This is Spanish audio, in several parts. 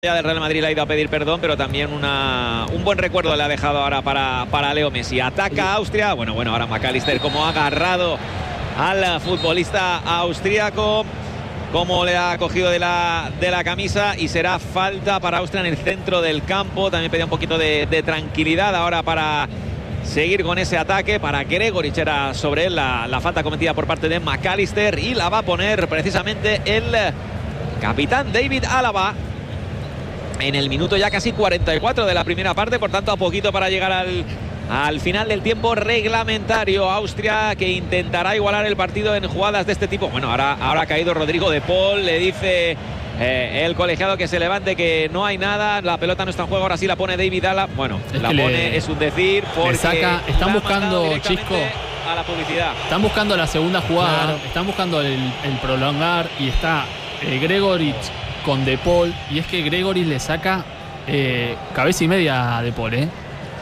Ya del Real Madrid le ha ido a pedir perdón, pero también un buen recuerdo le ha dejado ahora para Leo Messi. Ataca Austria. Bueno, ahora McAllister como ha agarrado al futbolista austríaco, como le ha cogido de la camisa, y será falta para Austria en el centro del campo. También pedía un poquito de tranquilidad ahora para seguir con ese ataque. Para Gregoritsch era sobre él la falta cometida por parte de McAllister, y la va a poner precisamente el capitán David Alaba en el minuto ya casi 44 de la primera parte. Por tanto, a poquito para llegar al final del tiempo reglamentario. Austria que intentará igualar el partido en jugadas de este tipo. Bueno, ahora ha caído Rodrigo de Paul. Le dice el colegiado que se levante, que no hay nada. La pelota no está en juego. Ahora sí la pone David Alaba. Bueno, la pone, es un decir, porque están buscando, Chisco, a la publicidad. Están buscando la segunda jugada, claro. Están buscando el prolongar, y está Gregoritsch con De Paul, y es que Gregoritsch le saca cabeza y media a De Paul, Y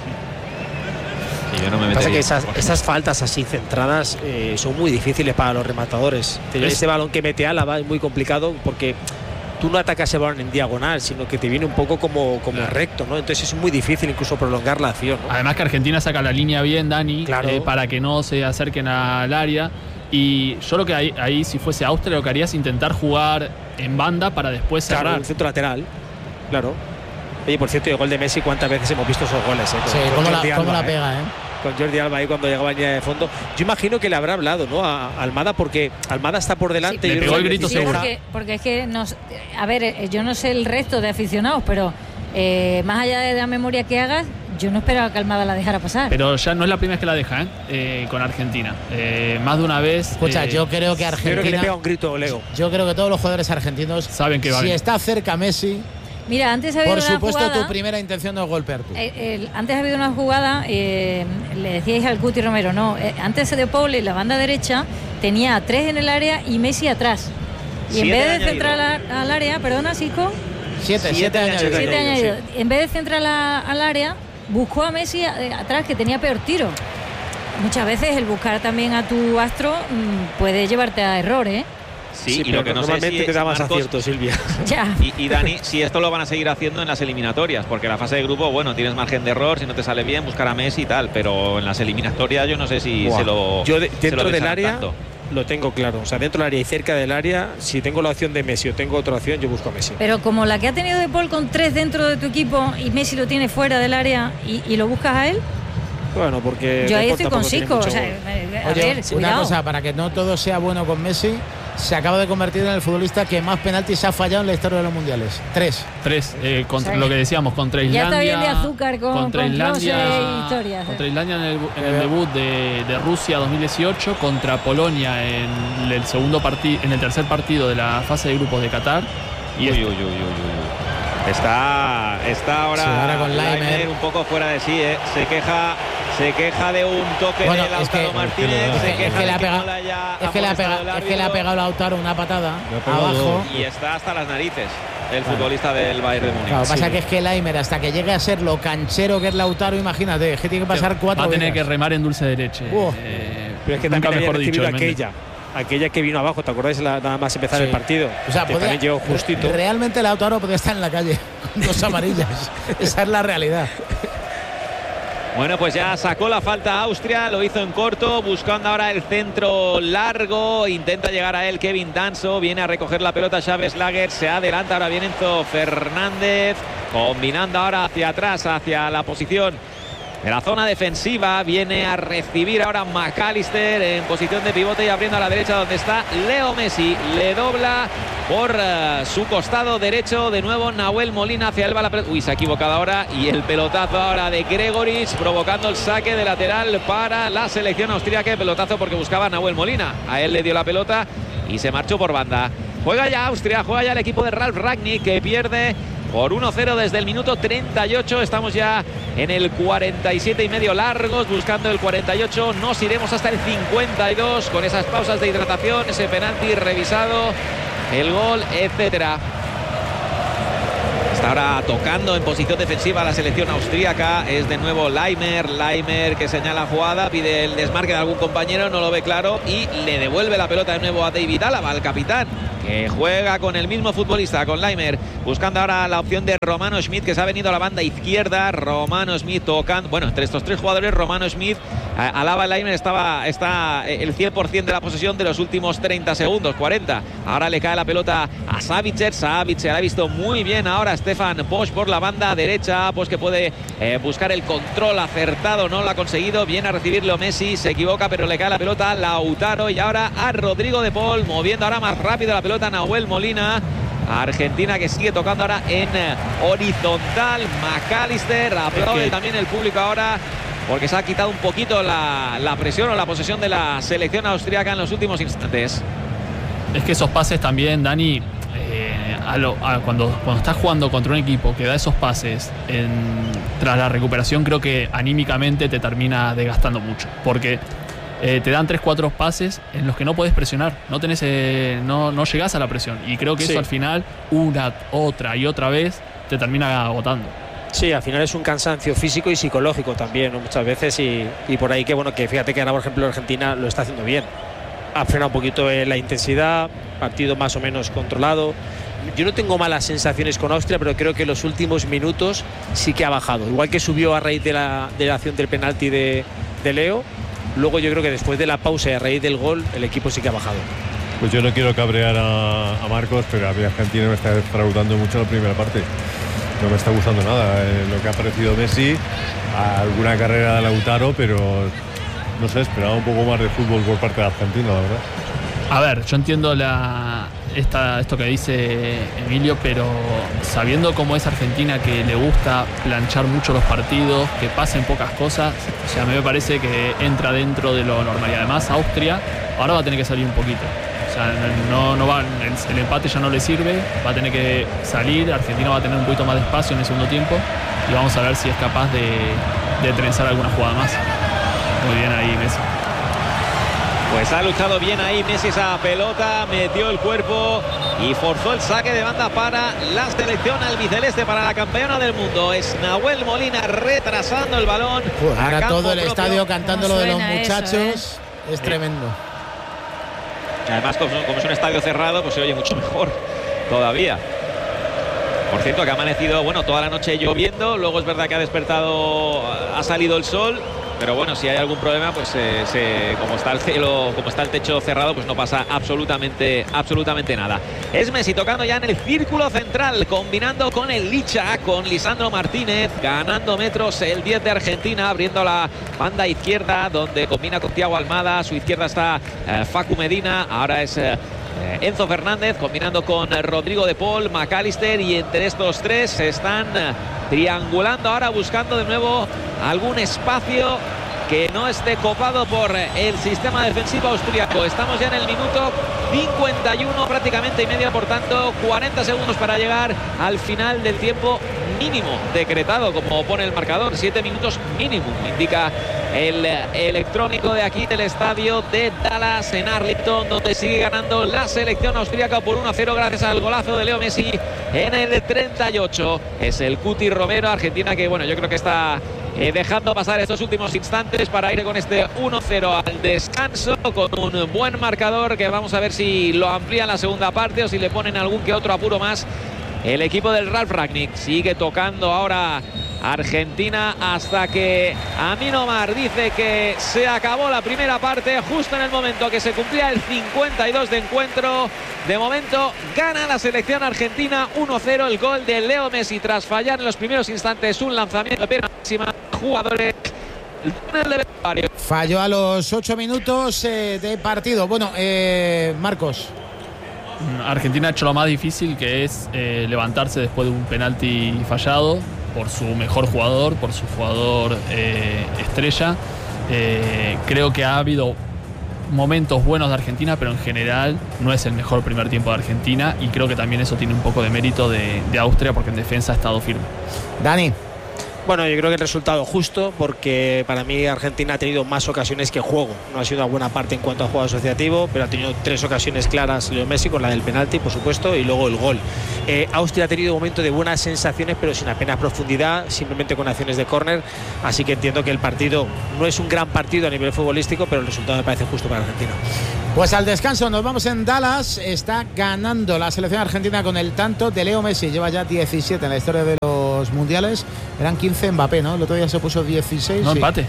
yo no me pasa que esas faltas así centradas son muy difíciles para los rematadores. Ese balón que mete Alaba es muy complicado, porque tú no atacas el balón en diagonal, sino que te viene un poco como recto, ¿no? Entonces es muy difícil incluso prolongar la acción, ¿no? Además que Argentina saca la línea bien, Dani, claro. Para que no se acerquen al área. Y yo lo que ahí si fuese Austria, lo que haría es intentar jugar en banda para después cerrar. Claro, un centro lateral, claro. Oye, por cierto, el gol de Messi, ¿cuántas veces hemos visto esos goles? Sí, cómo la pega, Con Jordi Alba ahí cuando llegaba en línea de fondo. Yo imagino que le habrá hablado, ¿no?, a Almada, porque Almada está por delante. Sí, y le pegó el grito seguro. Porque es que, a ver, yo no sé el resto de aficionados, pero más allá de la memoria que hagas, yo no esperaba que Almada la dejara pasar. Pero ya no es la primera vez que la deja, con Argentina. Más de una vez. Escucha, yo creo que Argentina. Yo creo que le pega un grito, Leo. Yo creo que todos los jugadores argentinos saben que va si está cerca Messi. Mira, antes ha habido por supuesto, una jugada, tu primera intención no es golpear tú. Antes ha habido una jugada, le decíais al Cuti Romero, no. Antes de Paul en la banda derecha tenía a 3 en el área y Messi atrás. Y en vez de centrar al área, perdona, Cisco. 7 años. 7 años. En vez de centrar al área, buscó a Messi atrás, que tenía peor tiro. Muchas veces el buscar también a tu astro puede llevarte a errores, Sí, y lo que no normalmente sé si te da más Marcos, acierto, Silvia. Ya. Y Dani, si esto lo van a seguir haciendo en las eliminatorias, porque la fase de grupo, bueno, tienes margen de error, si no te sale bien, buscar a Messi y tal, pero en las eliminatorias yo no sé si Yo dentro del área tanto. lo tengo claro. O sea, dentro del área y cerca del área, si tengo la opción de Messi o tengo otra opción, yo busco a Messi. Pero como la que ha tenido De Paul con 3 dentro de tu equipo y Messi lo tiene fuera del área y lo buscas a él. Bueno, porque yo ahí estoy con Cisco. O sea, a Oye, ver, una cuidado. cosa, para que no todo sea bueno con Messi, se acaba de convertir en el futbolista que más penaltis ha fallado en la historia de los mundiales. 3. Contra lo que decíamos, contra Islandia. Ya está bien de azúcar contra con Islandia, historias. Contra Islandia en el debut de Rusia 2018, contra Polonia en el tercer partido de la fase de grupos de Qatar. Y Está ahora, sí, ahora con Laimer un poco fuera de sí, se queja de un toque de Lautaro Martínez, es que le ha pegado Lautaro una patada abajo y está hasta las narices el futbolista del Bayern de Múnich. Claro, pasa que es que Laimer, hasta que llegue a ser lo canchero que es Lautaro, imagínate, es que tiene que pasar 4 va a tener días. que remar en dulce de leche. Pero es que nunca también mejor dicho, aquella que vino abajo, ¿te acordáis? Nada más empezar el partido. O sea, también llegó justito. Realmente Lautaro podría estar en la calle con 2 amarillas. Esa es la realidad. Bueno, pues ya sacó la falta Austria, lo hizo en corto, buscando ahora el centro largo, intenta llegar a él Kevin Danso, viene a recoger la pelota Xavi Schlager, se adelanta, ahora viene Enzo Fernández, combinando ahora hacia atrás, hacia la posición de la zona defensiva, viene a recibir ahora McAllister en posición de pivote y abriendo a la derecha donde está Leo Messi, le dobla por su costado derecho, de nuevo Nahuel Molina hacia él va la pelota. Uy, se ha equivocado ahora, y el pelotazo ahora de Gregoritsch provocando el saque de lateral para la selección austríaca. Pelotazo porque buscaba a Nahuel Molina, a él le dio la pelota y se marchó por banda. Juega ya Austria, juega ya el equipo de Ralf Rangnick, que pierde por 1-0 desde el minuto 38. Estamos ya en el 47 y medio largos, buscando el 48. Nos iremos hasta el 52 con esas pausas de hidratación, ese penalti revisado, el gol, etcétera. Está ahora tocando en posición defensiva la selección austríaca. Es de nuevo Laimer que señala jugada, pide el desmarque de algún compañero, no lo ve claro y le devuelve la pelota de nuevo a David Alaba, al capitán, juega con el mismo futbolista, con Laimer, buscando ahora la opción de Romano Schmidt, que se ha venido a la banda izquierda. Romano Schmidt tocando, bueno, entre estos tres jugadores, Romano Schmidt, Alaba, Laimer está el 100% de la posesión de los últimos 30 segundos, 40. Ahora le cae la pelota a Savitzer. Savitzer ha visto muy bien ahora Stefan Posch por la banda derecha. Pues que puede buscar el control acertado, no lo ha conseguido. Viene a recibirlo Messi, se equivoca, pero le cae la pelota a Lautaro. Y ahora a Rodrigo de Paul, moviendo ahora más rápido la pelota a Nahuel Molina. Argentina que sigue tocando ahora en horizontal. McAllister, aplaude también el público ahora, porque se ha quitado un poquito la presión o la posesión de la selección austríaca en los últimos instantes. Es que esos pases también, Dani, cuando estás jugando contra un equipo que da esos pases tras la recuperación, creo que anímicamente te termina desgastando mucho, porque te dan 3-4 pases en los que no podés presionar, no llegás a la presión, y creo que eso al final, una, otra y otra vez, te termina agotando. Sí, al final es un cansancio físico y psicológico también, ¿no? Muchas veces, y por ahí que fíjate que ahora, por ejemplo, Argentina lo está haciendo bien. Ha frenado un poquito la intensidad, partido más o menos controlado. Yo no tengo malas sensaciones con Austria, pero creo que en los últimos minutos sí que ha bajado. Igual que subió a raíz de la acción del penalti de Leo, luego yo creo que después de la pausa y a raíz del gol, el equipo sí que ha bajado. Pues yo no quiero cabrear a Marcos, pero a mí Argentina me está defraudando mucho la primera parte. No me está gustando nada lo que ha parecido Messi, alguna carrera de Lautaro, pero no sé, esperaba un poco más de fútbol por parte de Argentina, la verdad. A ver, yo entiendo esto que dice Emilio, pero sabiendo cómo es Argentina, que le gusta planchar mucho los partidos, que pasen pocas cosas, o sea, a mí me parece que entra dentro de lo normal. Y además Austria ahora va a tener que salir un poquito. O sea, el empate ya no le sirve, va a tener que salir. Argentina va a tener un poquito más de espacio en el segundo tiempo y vamos a ver si es capaz de trenzar alguna jugada más. Muy bien ahí Messi. Pues ha luchado bien ahí Messi esa pelota, metió el cuerpo y forzó el saque de banda para la selección albiceleste, para la campeona del mundo. Es Nahuel Molina retrasando el balón. Ahora todo el estadio cantando lo de los muchachos, eso, es tremendo. Además, como es un estadio cerrado, pues se oye mucho mejor todavía. Por cierto, que ha amanecido, toda la noche lloviendo. Luego es verdad que ha salido el sol. Pero bueno, si hay algún problema, pues como está el cielo, como está el techo cerrado, pues no pasa absolutamente nada. Es Messi tocando ya en el círculo central, combinando con el Licha, con Lisandro Martínez, ganando metros el 10 de Argentina, abriendo la banda izquierda, donde combina con Thiago Almada. A su izquierda está Facu Medina, ahora es Enzo Fernández, combinando con Rodrigo de Paul, McAllister, y entre estos tres se están triangulando ahora, buscando de nuevo algún espacio que no esté copado por el sistema defensivo austríaco. Estamos ya en el minuto 51, prácticamente y media, por tanto 40 segundos para llegar al final del tiempo mínimo decretado, como pone el marcador, 7 minutos mínimo, indica el electrónico de aquí del estadio de Dallas en Arlington, donde sigue ganando la selección austríaca por 1-0 gracias al golazo de Leo Messi en el 38. Es el Cuti Romero. Argentina que yo creo que está dejando pasar estos últimos instantes para ir con este 1-0 al descanso, con un buen marcador que vamos a ver si lo amplía en la segunda parte o si le ponen algún que otro apuro más. El equipo del Ralf Rangnick sigue tocando ahora Argentina hasta que Amin Omar dice que se acabó la primera parte, justo en el momento que se cumplía el 52 de encuentro. De momento gana la selección argentina 1-0, el gol de Leo Messi tras fallar en los primeros instantes un lanzamiento de pena máxima. Jugadores falló a los 8 minutos de partido. Marcos. Argentina ha hecho lo más difícil, que es levantarse después de un penalti fallado por su mejor jugador, por su jugador estrella. Creo que ha habido momentos buenos de Argentina, pero en general no es el mejor primer tiempo de Argentina, y creo que también eso tiene un poco de mérito de Austria, porque en defensa ha estado firme. Dani. Bueno, yo creo que el resultado justo, porque para mí Argentina ha tenido más ocasiones que juego. No ha sido una buena parte en cuanto a juego asociativo, pero ha tenido 3 ocasiones claras Leo Messi, con la del penalti, por supuesto, y luego el gol. Austria ha tenido un momento de buenas sensaciones, pero sin apenas profundidad, simplemente con acciones de córner. Así que entiendo que el partido no es un gran partido a nivel futbolístico, pero el resultado me parece justo para Argentina. Pues al descanso nos vamos en Dallas. Está ganando la selección argentina con el tanto de Leo Messi. Lleva ya 17 en la historia de los mundiales. Eran 15 Mbappé, ¿no? El otro día se puso 16. No, sí. Empate,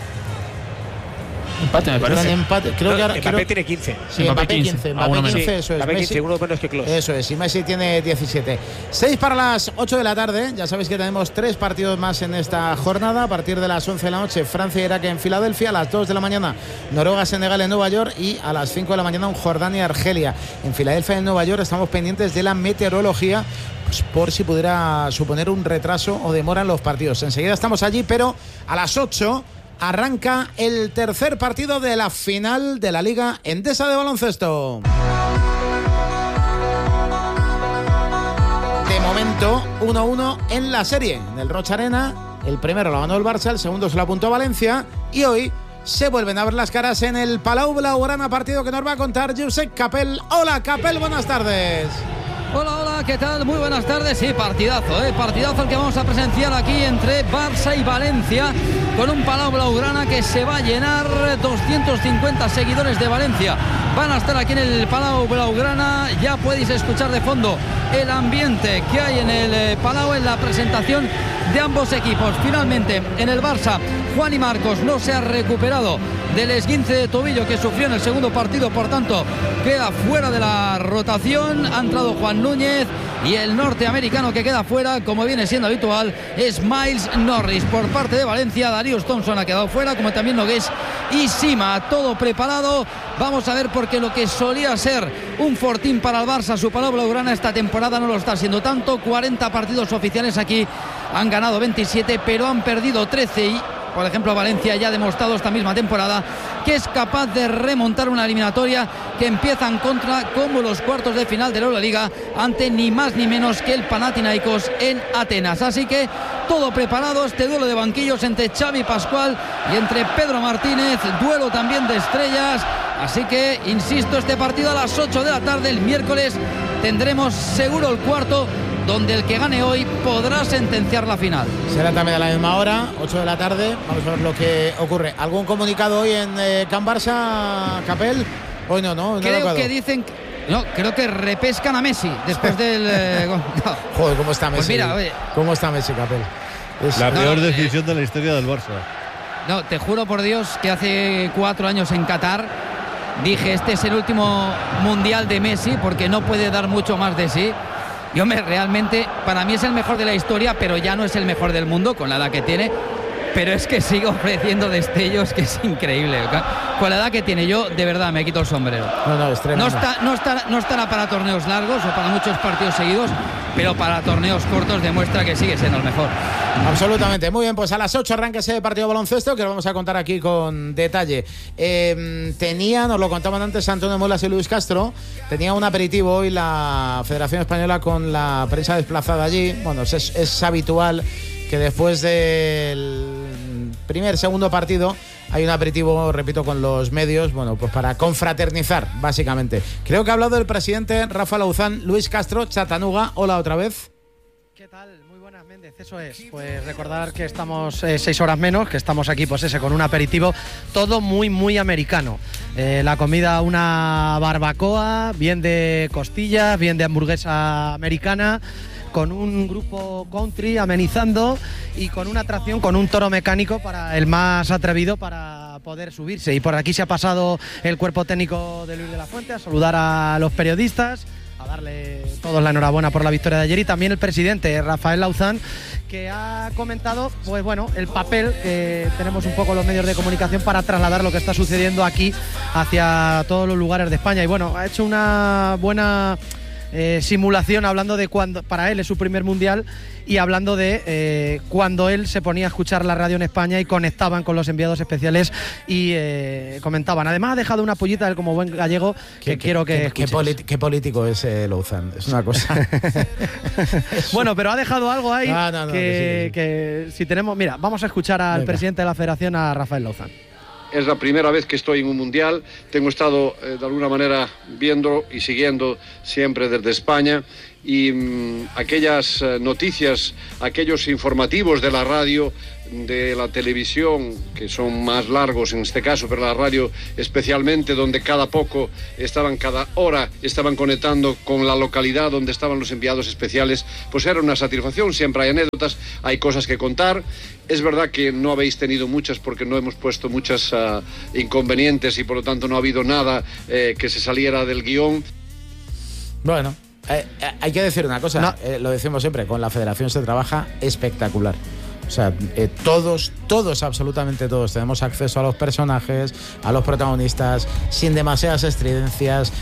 me parece. Empate. Creo que ahora, Mbappé tiene 15. Sí, Mbappé 15. Mbappé 15, eso es. Mbappé 15, uno menos que Klose. Eso es, y Messi tiene 17. 6 para las 8 de la tarde. Ya sabéis que tenemos 3 partidos más en esta jornada. A partir de las 11 de la noche, Francia e Irak en Filadelfia. A las 2 de la mañana, Noruega-Senegal en Nueva York. Y a las 5 de la mañana, un Jordania-Argelia. En Filadelfia y en Nueva York estamos pendientes de la meteorología, pues por si pudiera suponer un retraso o demora en los partidos. Enseguida estamos allí, pero a las 8 arranca el tercer partido de la final de la Liga Endesa de baloncesto. De momento, 1-1 en la serie. En el Rocha Arena, el primero lo ganó el Barça, el segundo se lo apuntó Valencia y hoy se vuelven a ver las caras en el Palau Blaugrana, partido que nos va a contar Josep Capel. Hola Capel, buenas tardes. Hola, ¿qué tal? Muy buenas tardes. Sí, partidazo, partidazo el que vamos a presenciar aquí entre Barça y Valencia, con un Palau Blaugrana que se va a llenar. 250 seguidores de Valencia van a estar aquí en el Palau Blaugrana. Ya podéis escuchar de fondo el ambiente que hay en el Palau en la presentación de ambos equipos. Finalmente, en el Barça, Juan y Marcos no se ha recuperado del esguince de tobillo que sufrió en el segundo partido, por tanto queda fuera de la rotación. Ha entrado Juan Núñez y el norteamericano que queda fuera, como viene siendo habitual, es Miles Norris. Por parte de Valencia, Darius Thompson ha quedado fuera, como también Nogués y Sima. Todo preparado, vamos a ver, porque lo que solía ser un fortín para el Barça, su Palau Blaugrana, esta temporada no lo está siendo tanto. 40 partidos oficiales aquí, han ganado 27, pero han perdido 13 y, por ejemplo, Valencia ya ha demostrado esta misma temporada que es capaz de remontar una eliminatoria que empieza en contra, como los cuartos de final de la Euroliga, ante ni más ni menos que el Panathinaikos en Atenas. Así que todo preparado, este duelo de banquillos entre Xavi Pascual y entre Pedro Martínez, duelo también de estrellas. Así que, insisto, este partido a las 8 de la tarde, el miércoles, tendremos seguro el cuarto, donde el que gane hoy podrá sentenciar la final. Será también a la misma hora, 8 de la tarde. Vamos a ver lo que ocurre. ¿Algún comunicado hoy en Can Barça, Capel? Hoy no creo que dicen... No, creo que repescan a Messi después del... No. Joder, ¿cómo está Messi? Pues mira, oye, ¿cómo está Messi, Capel? La peor decisión de la historia del Barça. No, te juro por Dios que hace 4 años en Qatar dije, este es el último mundial de Messi, porque no puede dar mucho más de sí. Y hombre, realmente para mí es el mejor de la historia, pero ya no es el mejor del mundo con la edad que tiene. Pero es que sigue ofreciendo destellos que es increíble. Con la edad que tiene, yo de verdad me quito el sombrero. No, es tremendo. No estará para torneos largos o para muchos partidos seguidos, pero para torneos cortos demuestra que sigue siendo el mejor. Absolutamente. Muy bien, pues a las 8 arranca ese partido de baloncesto que lo vamos a contar aquí con detalle. Nos lo contaban antes Antonio Muelas y Luis Castro, tenía un aperitivo hoy la Federación Española con la prensa desplazada allí. Bueno, es habitual que después del segundo partido hay un aperitivo, repito, con los medios, bueno, pues para confraternizar, básicamente. Creo que ha hablado el presidente Rafa Lauzán. Luis Castro, Chatanuga, hola otra vez. ¿Qué tal? Muy buenas, Méndez, eso es. Pues recordar que estamos 6 horas menos, que estamos aquí, pues con un aperitivo, todo muy, muy americano. La comida, una barbacoa, bien de costillas, bien de hamburguesa americana, con un grupo country amenizando y con una atracción, con un toro mecánico para el más atrevido para poder subirse. Y por aquí se ha pasado el cuerpo técnico de Luis de la Fuente a saludar a los periodistas, a darle todos la enhorabuena por la victoria de ayer, y también el presidente Rafael Lauzán, que ha comentado, pues bueno, el papel que tenemos un poco los medios de comunicación para trasladar lo que está sucediendo aquí hacia todos los lugares de España. Y bueno, ha hecho una buena simulación hablando de cuando para él es su primer mundial y hablando de cuando él se ponía a escuchar la radio en España y conectaban con los enviados especiales y comentaban. Además ha dejado una pollita él como buen gallego que quiero que ¿Qué político es Louzán? Es una cosa. Bueno, pero ha dejado algo ahí que si tenemos... Mira, vamos a escuchar al presidente de la Federación, a Rafael Louzán. Es la primera vez que estoy en un mundial. Tengo estado de alguna manera viendo y siguiendo siempre desde España y aquellas noticias, aquellos informativos de la radio, de la televisión, que son más largos en este caso, pero la radio especialmente, donde cada hora estaban conectando con la localidad donde estaban los enviados especiales, pues era una satisfacción. Siempre hay anécdotas, hay cosas que contar. Es verdad que no habéis tenido muchas porque no hemos puesto muchas inconvenientes y por lo tanto no ha habido nada que se saliera del guión. Bueno, hay que decir una cosa, lo decimos siempre, con la Federación se trabaja espectacular. O sea, todos, absolutamente todos, tenemos acceso a los personajes, a los protagonistas, sin demasiadas estridencias,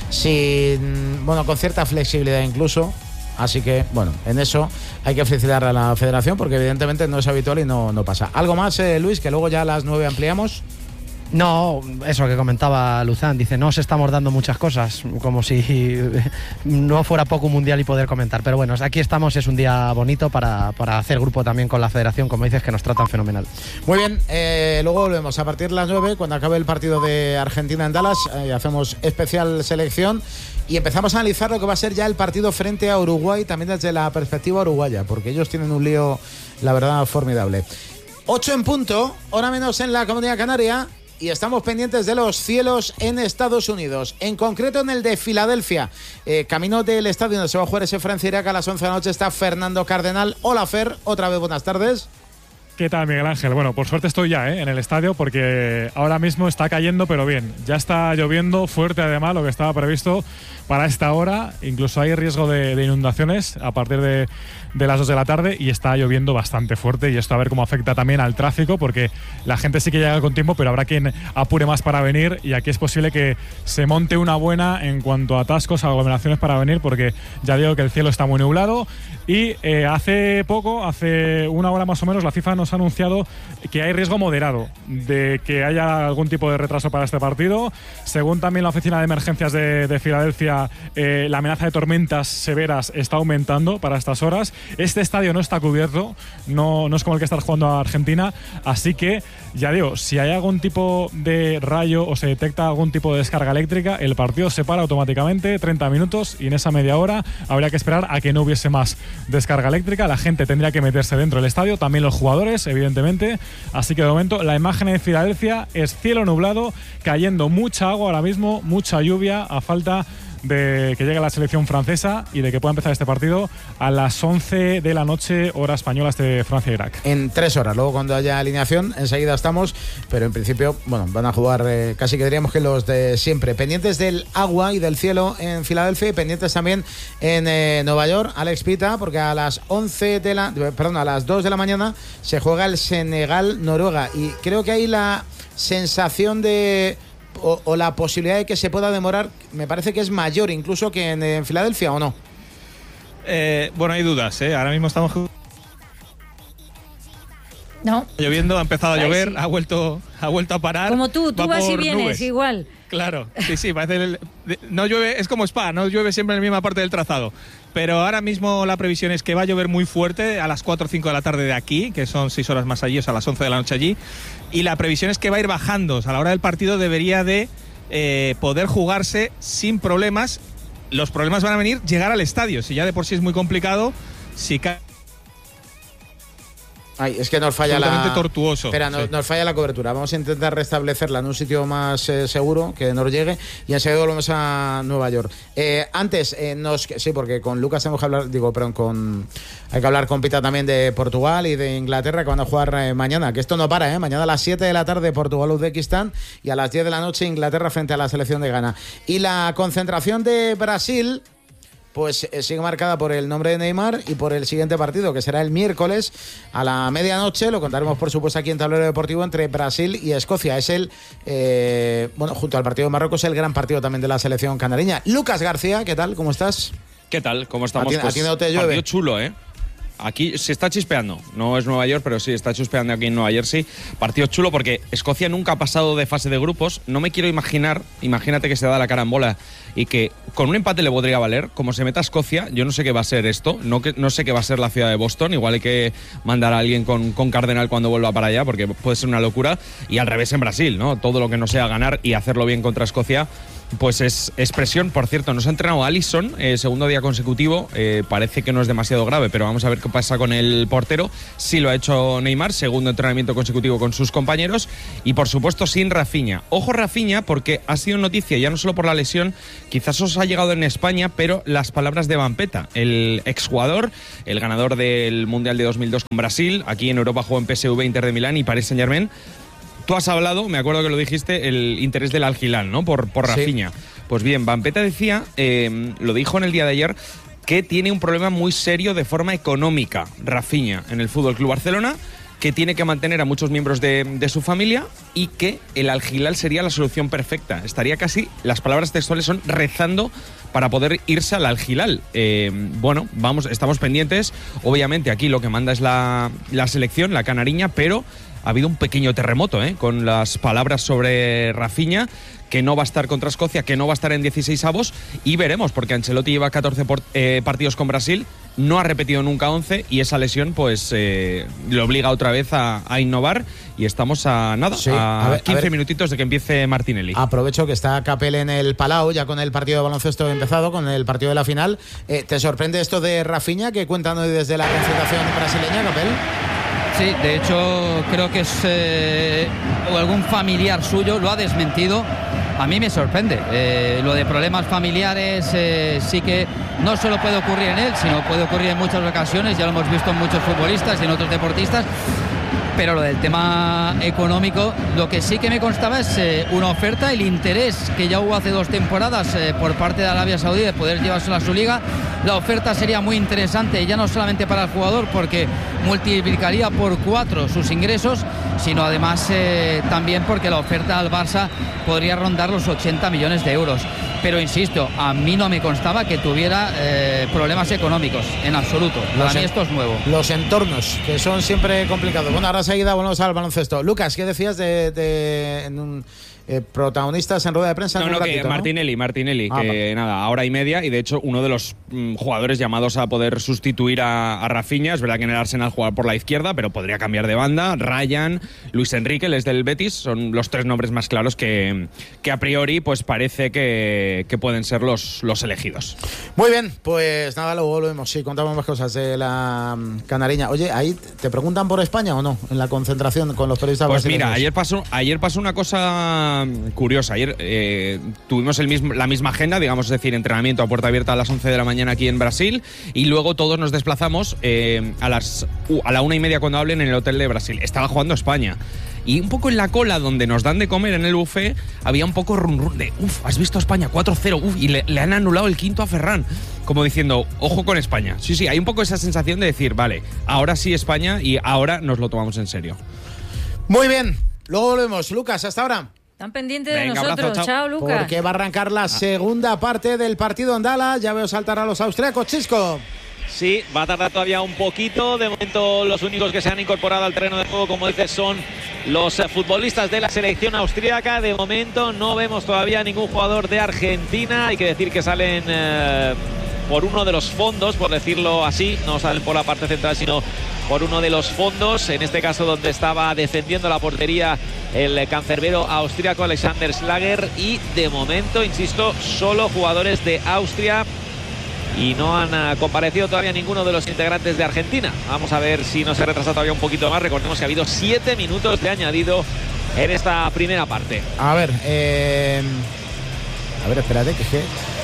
con cierta flexibilidad incluso. Así que, bueno, en eso hay que felicitar a la Federación porque evidentemente no es habitual y no pasa. ¿Algo más, Luis, que luego ya a las 9 ampliamos? No, eso que comentaba Louzán, dice, no os estamos dando muchas cosas, como si no fuera poco un mundial y poder comentar, pero bueno, aquí estamos, es un día bonito para hacer grupo también con la Federación, como dices, que nos tratan fenomenal. Muy bien, luego volvemos a partir de las 9, cuando acabe el partido de Argentina en Dallas, hacemos especial selección y empezamos a analizar lo que va a ser ya el partido frente a Uruguay, también desde la perspectiva uruguaya, porque ellos tienen un lío, la verdad, formidable. 8 en punto, hora menos en la Comunidad Canaria. Y estamos pendientes de los cielos en Estados Unidos, en concreto en el de Filadelfia. Camino del estadio donde se va a jugar ese Francia-Irak a las 11 de la noche está Fernando Cardenal. Hola, Fer, otra vez buenas tardes. ¿Qué tal, Miguel Ángel? Bueno, por suerte estoy ya en el estadio porque ahora mismo está cayendo, pero bien. Ya está lloviendo fuerte, además, lo que estaba previsto para esta hora. Incluso hay riesgo de inundaciones a partir de las 2 de la tarde y está lloviendo bastante fuerte. Y esto a ver cómo afecta también al tráfico, porque la gente sí que llega con tiempo, pero habrá quien apure más para venir. Y aquí es posible que se monte una buena en cuanto a atascos, aglomeraciones para venir, porque ya digo que el cielo está muy nublado. Y hace una hora más o menos, la FIFA nos ha anunciado que hay riesgo moderado de que haya algún tipo de retraso para este partido. Según también la Oficina de Emergencias de Filadelfia, la amenaza de tormentas severas está aumentando para estas horas. Este estadio no está cubierto, no es como el que está jugando a Argentina, así que ya digo, si hay algún tipo de rayo o se detecta algún tipo de descarga eléctrica, el partido se para automáticamente 30 minutos y en esa media hora habría que esperar a que no hubiese más descarga eléctrica. La gente tendría que meterse dentro del estadio, también los jugadores, evidentemente. Así que de momento la imagen de Filadelfia es cielo nublado, cayendo mucha agua ahora mismo, mucha lluvia, a falta de que llegue la selección francesa y de que pueda empezar este partido a las 11 de la noche, hora española, de Francia-Irak. En 3 horas, luego cuando haya alineación, enseguida estamos, pero en principio, van a jugar casi que diríamos que los de siempre. Pendientes del agua y del cielo en Filadelfia y pendientes también en Nueva York, Alex Pita, porque a las 2 de la mañana se juega el Senegal-Noruega y creo que hay la sensación de... O la posibilidad de que se pueda demorar, me parece que es mayor incluso que en Filadelfia, ¿o no? Bueno, hay dudas, Ahora mismo estamos... No. Lloviendo, ha empezado a llover, sí. ha vuelto a parar. Como tú vas y vienes, nubes. igual. Claro, sí, parece... No llueve, es como Spa, no llueve siempre en la misma parte del trazado. Pero ahora mismo la previsión es que va a llover muy fuerte a las 4 o 5 de la tarde de aquí, que son 6 horas más allí, o sea, a las 11 de la noche allí. Y la previsión es que va a ir bajando. O sea, a la hora del partido debería de poder jugarse sin problemas. Los problemas van a venir llegar al estadio. Si ya de por sí es muy complicado, si cae... Ay, es que nos falla tortuoso. Espera, nos falla la cobertura. Vamos a intentar restablecerla en un sitio más seguro, que nos llegue, y enseguida volvemos a Nueva York. Antes, sí, porque con Lucas tenemos que hablar, hay que hablar con Pita también de Portugal y de Inglaterra, que van a jugar mañana, que esto no para, mañana a las 7 de la tarde Portugal-Uzbekistán y a las 10 de la noche Inglaterra frente a la selección de Ghana. Y la concentración de Brasil... pues sigue marcada por el nombre de Neymar y por el siguiente partido, que será el miércoles a la medianoche. Lo contaremos, por supuesto, aquí en Tablero Deportivo, entre Brasil y Escocia. Es junto al partido de Marruecos, el gran partido también de la selección canareña. Lucas García, ¿qué tal? ¿Cómo estás? ¿Qué tal? ¿Cómo estamos? ¿A ti no te llueve? Partido chulo, ¿eh? Aquí se está chispeando, no es Nueva York, pero sí está chispeando aquí en Nueva Jersey. Partido chulo porque Escocia nunca ha pasado de fase de grupos. No me quiero imaginar, imagínate que se da la carambola y que con un empate le podría valer. Como se meta a Escocia, yo no sé qué va a ser esto, no sé qué va a ser la ciudad de Boston. Igual hay que mandar a alguien con Cardenal cuando vuelva para allá, porque puede ser una locura. Y al revés en Brasil, ¿no? Todo lo que no sea ganar y hacerlo bien contra Escocia, pues es presión. Por cierto, nos ha entrenado Alisson, segundo día consecutivo. Parece que no es demasiado grave, pero vamos a ver qué pasa con el portero. Sí lo ha hecho Neymar, segundo entrenamiento consecutivo con sus compañeros. Y por supuesto sin Rafinha. Ojo Rafinha, porque ha sido noticia ya no solo por la lesión, quizás os ha llegado en España, pero las palabras de Vampeta, el exjugador, el ganador del Mundial de 2002 con Brasil. Aquí en Europa jugó en PSV, Inter de Milán y Paris Saint-Germain. Tú has hablado, me acuerdo que lo dijiste, el interés del Al Hilal, ¿no? Por Rafinha. Sí. Pues bien, Vampeta decía, lo dijo en el día de ayer, que tiene un problema muy serio de forma económica, Rafinha, en el FC Barcelona, que tiene que mantener a muchos miembros de su familia y que el Al Hilal sería la solución perfecta. Estaría casi, las palabras textuales son rezando para poder irse al Al Hilal. Bueno, estamos pendientes. Obviamente aquí lo que manda es la selección, la canariña, pero ha habido un pequeño terremoto con las palabras sobre Rafinha, que no va a estar contra Escocia, que no va a estar en 16avos, y veremos, porque Ancelotti lleva 14 partidos con Brasil, no ha repetido nunca 11, y esa lesión pues le obliga otra vez a innovar, y estamos a 15 minutitos de que empiece Martinelli. Aprovecho que está Capel en el Palau, ya con el partido de baloncesto empezado, con el partido de la final. ¿Te sorprende esto de Rafinha, que cuentan hoy desde la concentración brasileña, Capel? Sí, de hecho creo que es algún familiar suyo lo ha desmentido. A mí me sorprende. Lo de problemas familiares sí que no solo puede ocurrir en él, sino puede ocurrir en muchas ocasiones. Ya lo hemos visto en muchos futbolistas y en otros deportistas. Pero lo del tema económico, lo que sí que me constaba es una oferta, el interés que ya hubo hace 2 temporadas por parte de Arabia Saudí de poder llevárselo a su liga. La oferta sería muy interesante, ya no solamente para el jugador, porque multiplicaría por 4 sus ingresos, sino además también porque la oferta al Barça podría rondar los 80 millones de euros. Pero insisto, a mí no me constaba que tuviera problemas económicos, en absoluto. Para mí esto es nuevo. Los entornos, que son siempre complicados. Bueno, ahora seguida volvemos al baloncesto. Lucas, ¿qué decías protagonistas en rueda de prensa? Que Martinelli, que nada, hora y media, y de hecho uno de los jugadores llamados a poder sustituir a Rafinha. Es verdad que en el Arsenal juega por la izquierda, pero podría cambiar de banda. Ryan, Luis Enrique, el del Betis, son los 3 nombres más claros que a priori pues parece que pueden ser los elegidos. Muy bien, pues nada, luego volvemos. Sí, contamos más cosas de la canariña. Oye, ¿ahí te preguntan por España o no? En la concentración con los periodistas brasileños. Pues mira, ayer pasó una cosa curiosa. Ayer tuvimos la misma agenda, digamos, es decir, entrenamiento a puerta abierta a las 11 de la mañana aquí en Brasil, y luego todos nos desplazamos a la 1:30 cuando hablen en el hotel de Brasil. Estaba jugando España. Y un poco en la cola donde nos dan de comer en el buffet había un poco run de ¿has visto a España? 4-0, y le han anulado el quinto a Ferran. Como diciendo, ojo con España. Sí, hay un poco esa sensación de decir, vale, ahora sí España y ahora nos lo tomamos en serio. Muy bien, luego volvemos. Lucas, hasta ahora. Están pendientes de nosotros. Abrazo, chao, Lucas. Porque va a arrancar la segunda parte del partido en Dallas. Ya veo saltar a los austriacos, Chisco. Sí, va a tardar todavía un poquito. De momento los únicos que se han incorporado al terreno de juego, como dices, son los futbolistas de la selección austríaca. De momento no vemos todavía ningún jugador de Argentina. Hay que decir que salen por uno de los fondos, por decirlo así. No salen por la parte central, sino por uno de los fondos. En este caso donde estaba defendiendo la portería el cancerbero austríaco Alexander Schlager. Y de momento, insisto, solo jugadores de Austria. Y no han comparecido todavía ninguno de los integrantes de Argentina. Vamos a ver si no se retrasa todavía un poquito más. Recordemos que ha habido 7 minutos de añadido en esta primera parte. A ver, espérate, que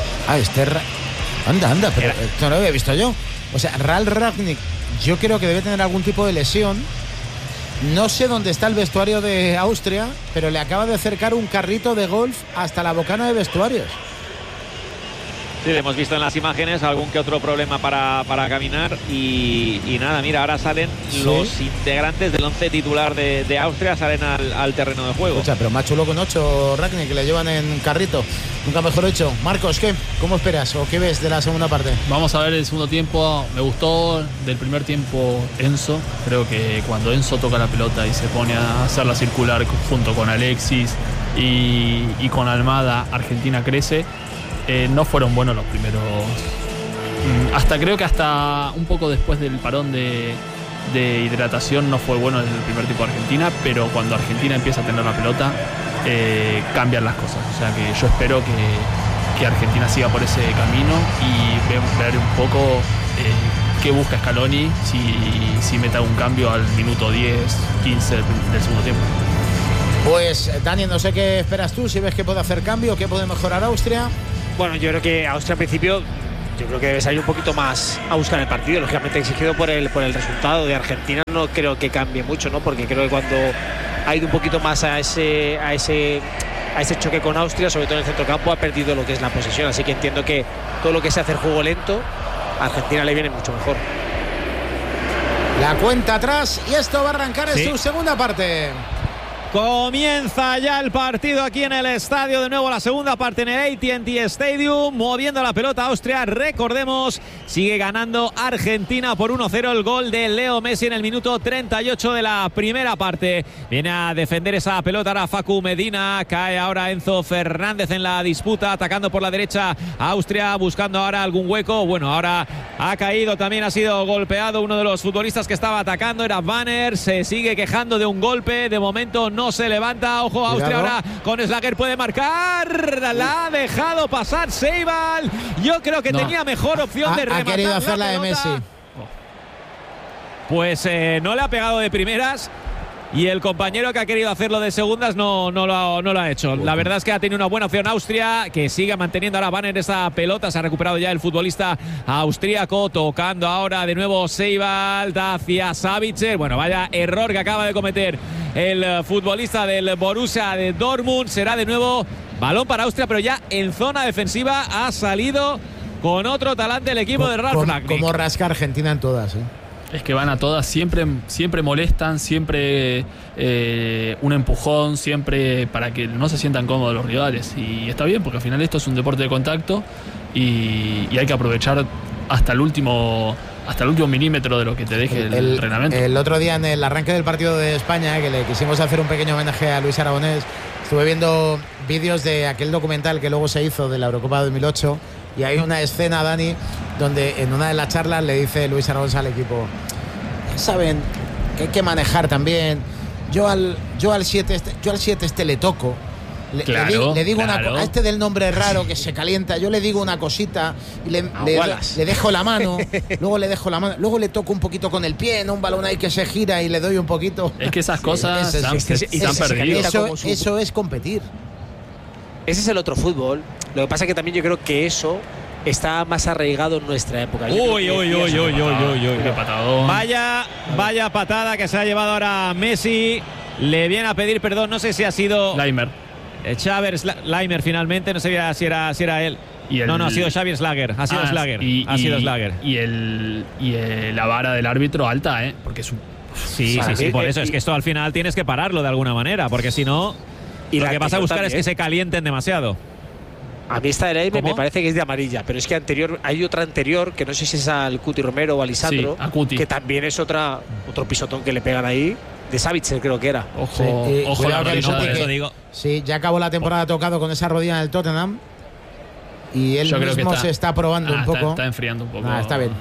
anda, pero esto no lo había visto yo. O sea, Ralf Rangnick, yo creo que debe tener algún tipo de lesión. No sé dónde está el vestuario de Austria, pero le acaba de acercar un carrito de golf hasta la bocana de vestuarios. Sí, hemos visto en las imágenes algún que otro problema para caminar y nada, mira, ahora salen los integrantes del 11 titular de Austria, salen al terreno de juego. Escucha, pero más chulo con 8, Ragni, que le llevan en carrito. Nunca mejor hecho. Marcos, ¿qué? ¿Cómo esperas o qué ves de la segunda parte? Vamos a ver el segundo tiempo. Me gustó del primer tiempo Enzo. Creo que cuando Enzo toca la pelota y se pone a hacerla circular junto con Alexis y con Almada, Argentina crece. No fueron buenos los primeros. Creo que hasta un poco después del parón de hidratación no fue bueno el primer tiempo de Argentina, pero cuando Argentina empieza a tener la pelota cambian las cosas. O sea que yo espero que Argentina siga por ese camino y ver un poco qué busca Scaloni si mete algún cambio al minuto 10, 15 del segundo tiempo. Pues Dani, no sé qué esperas tú, si ves que puede hacer cambio, qué puede mejorar Austria. Bueno, yo creo que Austria al principio, yo creo que debe salir un poquito más a buscar el partido, lógicamente exigido por el resultado de Argentina. No creo que cambie mucho, ¿no? Porque creo que cuando ha ido un poquito más a ese choque con Austria, sobre todo en el centrocampo, ha perdido lo que es la posesión. Así que entiendo que todo lo que sea hacer juego lento, a Argentina le viene mucho mejor. La cuenta atrás y esto va a arrancar en su segunda parte. Comienza ya el partido aquí en el estadio, de nuevo la segunda parte en el AT&T Stadium, moviendo la pelota Austria, recordemos, sigue ganando Argentina por 1-0, el gol de Leo Messi en el minuto 38 de la primera parte. Viene a defender esa pelota ahora Facu Medina, cae ahora Enzo Fernández en la disputa, atacando por la derecha Austria, buscando ahora algún hueco. Bueno, ahora ha caído, también ha sido golpeado uno de los futbolistas que estaba atacando, era Banner, se sigue quejando de un golpe, de momento no se levanta. Ojo, Austria ahora con Schlager puede marcar, la ha dejado pasar Seibal. Yo creo que tenía mejor opción de rematar. Ha querido hacer la de Messi. Pues no le ha pegado de primeras. Y el compañero que ha querido hacerlo de segundas no lo ha hecho. La verdad es que ha tenido una buena opción Austria, que sigue manteniendo ahora Banner esa pelota. Se ha recuperado ya el futbolista austríaco, tocando ahora de nuevo Seibald hacia Savitzer. Bueno, vaya error que acaba de cometer el futbolista del Borussia de Dortmund. Será de nuevo balón para Austria, pero ya en zona defensiva ha salido con otro talante el equipo de Ralf Rangnick. Como rasca Argentina en todas, Es que van a todas, siempre molestan, siempre un empujón, siempre para que no se sientan cómodos los rivales. Y está bien, porque al final esto es un deporte de contacto y hay que aprovechar hasta el último milímetro de lo que te deje el entrenamiento. El otro día en el arranque del partido de España, que le quisimos hacer un pequeño homenaje a Luis Aragonés, estuve viendo vídeos de aquel documental que luego se hizo de la Eurocopa 2008. Y hay una escena, Dani, donde en una de las charlas le dice Luis Aragonés al equipo: saben que hay que manejar también. Yo al 7 este le toco. Le digo a este del nombre raro que se calienta, yo le digo una cosita y le dejo la mano, luego le toco un poquito con el pie, ¿no? Un balón ahí que se gira y le doy un poquito. Es que esas cosas se han perdido. Eso es competir. Ese es el otro fútbol. Lo que pasa es que también yo creo que eso está más arraigado en nuestra época. Uy. Vaya patada que se ha llevado ahora Messi. Le viene a pedir perdón, no sé si ha sido Leimer. Xaver Leimer finalmente, no sabía si era él. No, ha sido Xavier Schlager. Ha sido Schlager. Y la vara del árbitro alta, porque es un... Sí, por eso es que esto al final tienes que pararlo de alguna manera, porque si no, lo que vas a buscar es que se calienten demasiado. A mí esta de Leimer me parece que es de amarilla, pero es que hay otra anterior, que no sé si es al Cuti Romero o a Lisandro, que también es otro pisotón que le pegan ahí. De Savitzer creo que era. Ojo la rodilla, eso digo. Sí, ya acabó la temporada tocado con esa rodilla en el Tottenham. Y él mismo se está probando un poco. Está enfriando un poco. Está bien.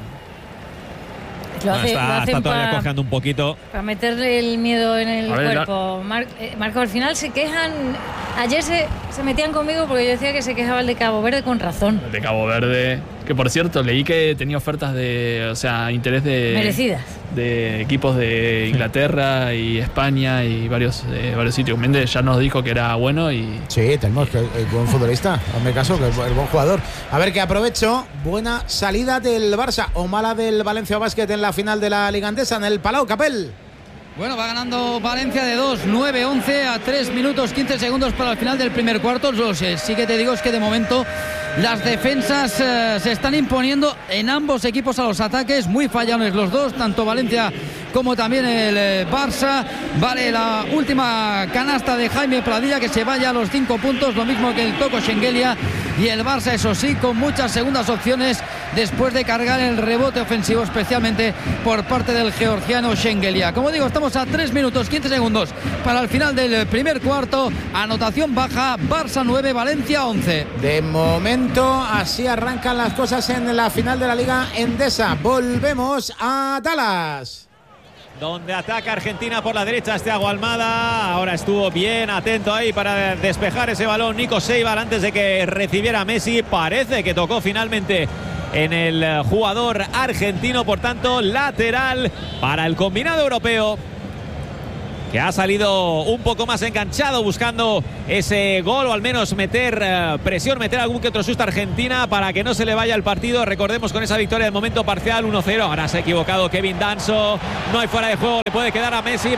Está todavía cojeando un poquito. Para meterle el miedo en el cuerpo. Marco, al final se quejan. Ayer se metían conmigo porque yo decía que se quejaba el de Cabo Verde con razón. El de Cabo Verde, que por cierto leí que tenía ofertas interés de merecidas de equipos de Inglaterra y España y varios sitios. Méndez ya nos dijo que era bueno y... Sí, tenemos que el buen futbolista, hazme caso, que el buen jugador. A ver, que aprovecho, buena salida del Barça o mala del Valencia Basket en la final de la Liga Andesa en el Palau Capel. Bueno, va ganando Valencia de 2, 9-11 a 3 minutos 15 segundos para el final del primer cuarto. Sí que te digo es que de momento las defensas se están imponiendo en ambos equipos a los ataques, muy fallones los dos, tanto Valencia como también el Barça. Vale, la última canasta de Jaime Pradilla, que se vaya a los 5 puntos, lo mismo que el Toko Schengelia, y el Barça, eso sí, con muchas segundas opciones después de cargar el rebote ofensivo, especialmente por parte del georgiano Schengelia. Como digo, estamos a 3 minutos 15 segundos para el final del primer cuarto. Anotación baja, Barça 9, Valencia 11. De momento así arrancan las cosas en la final de la Liga Endesa. Volvemos a Dallas, donde ataca Argentina por la derecha. Thiago Almada ahora estuvo bien atento ahí para despejar ese balón Nico Seibar antes de que recibiera Messi. Parece que tocó finalmente en el jugador argentino, por tanto lateral para el combinado europeo, que ha salido un poco más enganchado buscando ese gol, o al menos meter presión, meter algún que otro susto a Argentina para que no se le vaya el partido. Recordemos, con esa victoria del momento parcial 1-0. Ahora se ha equivocado Kevin Danso, no hay fuera de juego, le puede quedar a Messi.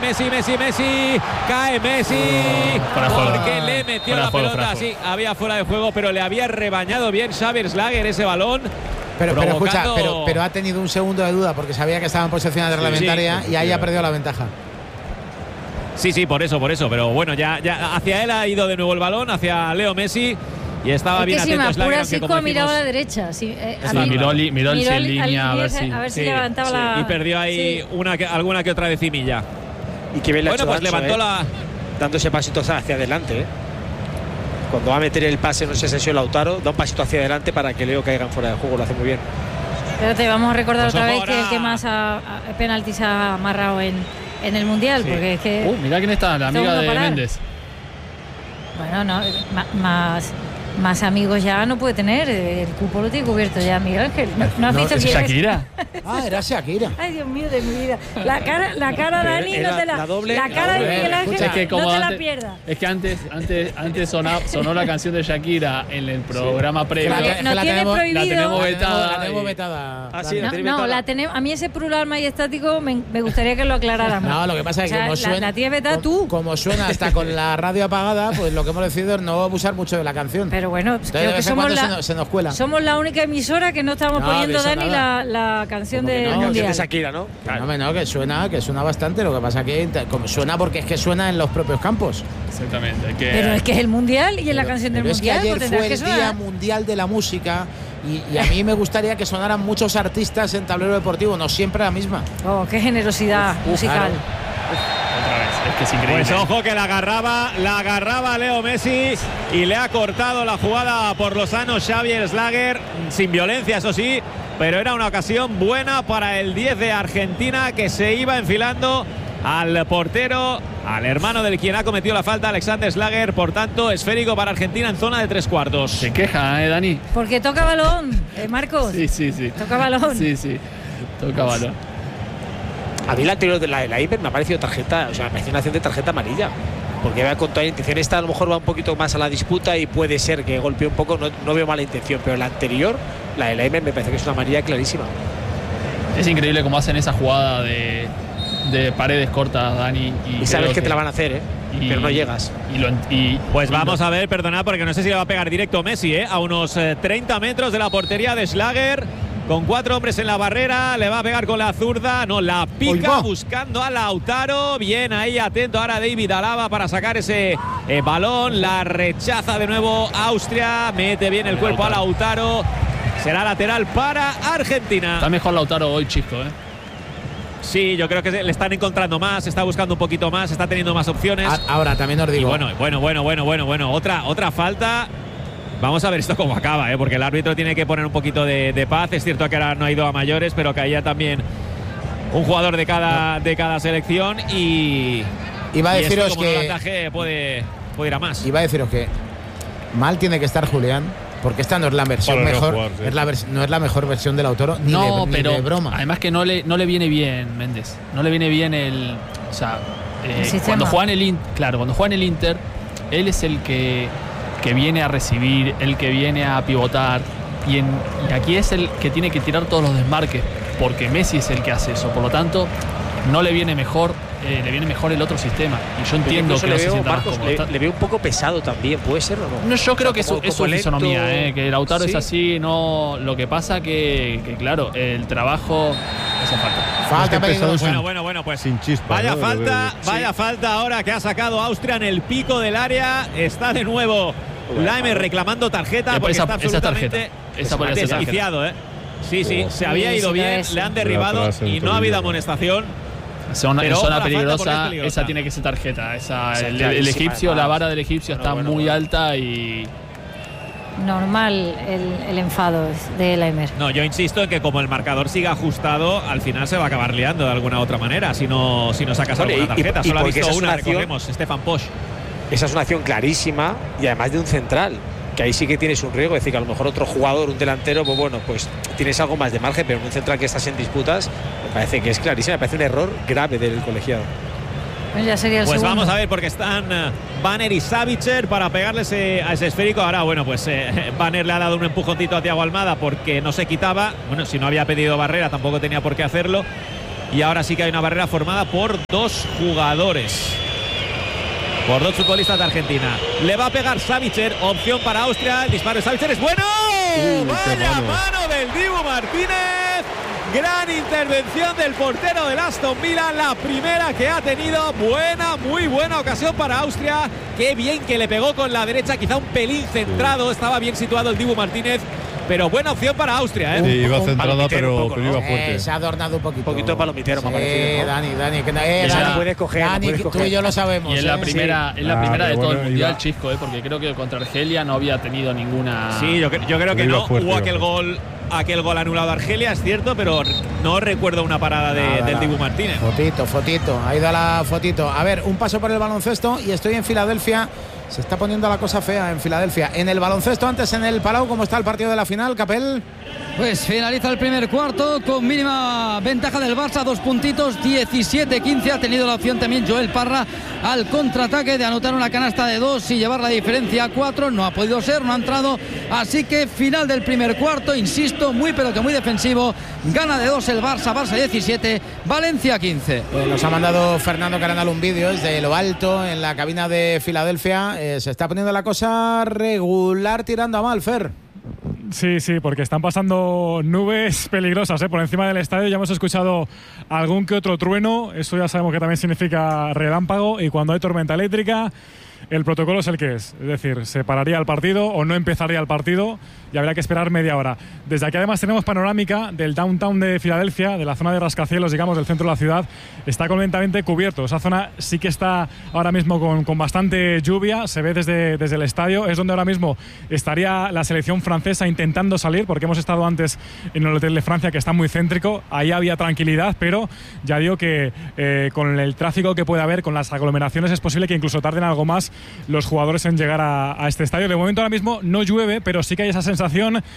Cae Messi porque le metió la pelota. Sí, había fuera de juego, pero le había rebañado bien Xaver Schlager ese balón. Pero escucha, pero ha tenido un segundo de duda porque sabía que estaba en posición reglamentaria, y ahí ha perdido la ventaja. Sí, por eso. Pero bueno, ya hacia él ha ido de nuevo el balón, hacia Leo Messi. Y estaba bien atento. Si me apura, Sico ha mirado a la derecha. Sí, miró en línea a ver si levantaba la... Y perdió ahí alguna que otra decimilla. Y que bien le ha hecho pues Danso, levantó dando ese pasito hacia adelante. Cuando va a meter el pase, no sé si es Lautaro, da un pasito hacia adelante para que Leo caiga fuera de juego. Lo hace muy bien. Espérate, vamos a recordar otra vez que el que más penaltis ha amarrado en el Mundial, porque es que... mirá quién está, la amiga de Méndez. Bueno, no, más amigos ya no puede tener, el cupo lo tiene cubierto ya Miguel Ángel. ¿No has visto quién Shakira? Era Shakira. Ay, Dios mío de mi vida. La cara Dani, no te la cara de Miguel Ángel, es que no te la pierdas. Es que antes sonó la canción de Shakira en el programa previo. La tenemos vetada. La tenemos vetada. La tenemos. A mí ese plural majestático me gustaría que lo aclaráramos. No, lo que pasa es que como suena... La tienes vetada tú. Como suena hasta con la radio apagada, pues lo que hemos decidido es no abusar mucho de la canción. Pero bueno, creo que se nos cuela. Somos la única emisora que no estamos poniendo, Dani, la canción del Mundial. De Shakira, ¿no? No, que suena bastante. Lo que pasa que como suena porque es que suena en los propios campos. Exactamente. Pero es que es el Mundial y es la canción del Mundial. Es que ayer fue el Día Mundial de la Música y a mí me gustaría que sonaran muchos artistas en tablero deportivo, no siempre la misma. Oh, qué generosidad musical. Otra vez, es que es increíble. Pues ojo que la agarraba Leo Messi y le ha cortado la jugada por lo sano Xavier Schlager, sin violencia, eso sí, pero era una ocasión buena para el 10 de Argentina, que se iba enfilando al portero, al hermano del quien ha cometido la falta, Alexander Schlager. Por tanto, esférico para Argentina en zona de 3/4. Se queja, Dani. Porque toca balón, Marcos. Sí. Toca balón. Sí, toca balón. A mí la anterior de la Iber me ha parecido tarjeta, o sea, me parece una acción de tarjeta amarilla. Porque va con toda la intención. Esta a lo mejor va un poquito más a la disputa y puede ser que golpee un poco, no veo mala intención. Pero la anterior, la de la Iber, me parece que es una amarilla clarísima. Es increíble cómo hacen esa jugada de paredes cortas, Dani. Y sabes que te la van a hacer, pero no llegas. Pues vamos a ver, perdonad, porque no sé si le va a pegar directo Messi, a unos 30 metros de la portería de Schlager. Con 4 hombres en la barrera, le va a pegar con la zurda, no, la pica buscando a Lautaro. Bien ahí, atento ahora David Alaba para sacar ese balón. La rechaza de nuevo Austria, mete bien el cuerpo a Lautaro. Será lateral para Argentina. Está mejor Lautaro hoy, chico, Sí, yo creo que le están encontrando más, está buscando un poquito más, está teniendo más opciones. Ahora también os digo. Y bueno, otra falta. Vamos a ver esto cómo acaba, porque el árbitro tiene que poner un poquito de paz. Es cierto que ahora no ha ido a mayores, pero caía también un jugador de cada selección y iba a deciros como que no lo ataje, puede ir a más. Iba a deciros que mal tiene que estar Julián, porque esta no es la versión mejor, no es la mejor versión del Lautaro, ni de broma. Además que no le viene bien Méndez, no le viene bien cuando juega en el Inter, él es el que viene a recibir, el que viene a pivotar, y aquí es el que tiene que tirar todos los desmarques, porque Messi es el que hace eso. Por lo tanto, no le viene mejor, le viene mejor el otro sistema. Y yo entiendo que no se sienta más cómodo. Le veo un poco pesado también, ¿puede ser o no? No, yo creo que es su fisonomía, que Lautaro ¿Sí? es así, no. Lo que pasa que claro, el trabajo hace falta. Falta pedido. Bueno, pues sin chispa. vaya ¿no? vaya falta ahora que ha sacado Austria en el pico del área. Está de nuevo Laimer reclamando tarjeta porque está absolutamente desquiciado, Sí, se había ido bien, le han derribado y no ha habido amonestación. Zona peligrosa, esa tiene que ser tarjeta. El egipcio, la vara del egipcio está muy alta y... Normal el enfado de Laimer. No, yo insisto en que como el marcador siga ajustado, al final se va a acabar liando de alguna otra manera si no sacas alguna tarjeta. Solo ha visto una, recordemos, Stefan Posch. Esa es una acción clarísima y además de un central, que ahí sí que tienes un riesgo, es decir, que a lo mejor otro jugador, un delantero, pues bueno, pues tienes algo más de margen, pero en un central que estás en disputas, me parece que es clarísima, me parece un error grave del colegiado. Pues ya sería el segundo. Vamos a ver, porque están Banner y Savitzer para pegarles a ese esférico. Ahora, bueno, pues Banner le ha dado un empujoncito a Thiago Almada porque no se quitaba. Bueno, si no había pedido barrera, tampoco tenía por qué hacerlo. Y ahora sí que hay una barrera formada por dos jugadores. Por dos futbolistas de Argentina. Le va a pegar Savitzer, opción para Austria. El disparo de Savitzer es bueno. ¡Vaya mano del Dibu Martínez! Gran intervención del portero del Aston Villa, la primera que ha tenido. Muy buena ocasión para Austria. Qué bien que le pegó con la derecha, quizá un pelín centrado. Estaba bien situado el Dibu Martínez. Pero buena opción para Austria, Sí, iba centrada, pero iba fuerte. Se ha adornado un poquito. Un poquito de palomitero, me ha parecido, ¿no? Dani, que Dani puedes coger. Dani, tú y yo lo sabemos. Y es la primera, de todo el mundial, iba. Chisco, porque creo que contra Argelia no había tenido ninguna. Sí, yo creo que no. Fuerte, hubo aquel gol anulado a Argelia, es cierto, pero no recuerdo una parada del Dibu Martínez. Fotito, ha ido a la fotito. A ver, un paso por el baloncesto y estoy en Filadelfia. Se está poniendo la cosa fea en Filadelfia. En el baloncesto, antes en el Palau, ¿cómo está el partido de la final, Capel? Pues finaliza el primer cuarto con mínima ventaja del Barça, 2 puntitos, 17-15. Ha tenido la opción también Joel Parra al contraataque de anotar una canasta de 2 y llevar la diferencia a 4. No ha podido ser, no ha entrado. Así que final del primer cuarto, insisto, muy pero que muy defensivo. Gana de 2 el Barça 17, Valencia 15. Nos ha mandado Fernando Caranal un vídeo desde lo alto en la cabina de Filadelfia. Se está poniendo la cosa regular tirando a mal, Fer. Sí, porque están pasando nubes peligrosas por encima del estadio. Ya hemos escuchado algún que otro trueno. Eso ya sabemos que también significa relámpago. Y cuando hay tormenta eléctrica, el protocolo es el que es. Es decir, se pararía el partido o no empezaría el partido y habría que esperar media hora. Desde aquí además tenemos panorámica del downtown de Filadelfia, de la zona de rascacielos, digamos, del centro de la ciudad. Está completamente cubierto. Esa zona sí que está ahora mismo con bastante lluvia. Se ve desde el estadio. Es donde ahora mismo estaría la selección francesa intentando salir, porque hemos estado antes en el hotel de Francia, que está muy céntrico. Ahí había tranquilidad, pero ya digo que con el tráfico que puede haber, con las aglomeraciones, es posible que incluso tarden algo más los jugadores en llegar a este estadio. De momento ahora mismo no llueve, pero sí que hay esa sensación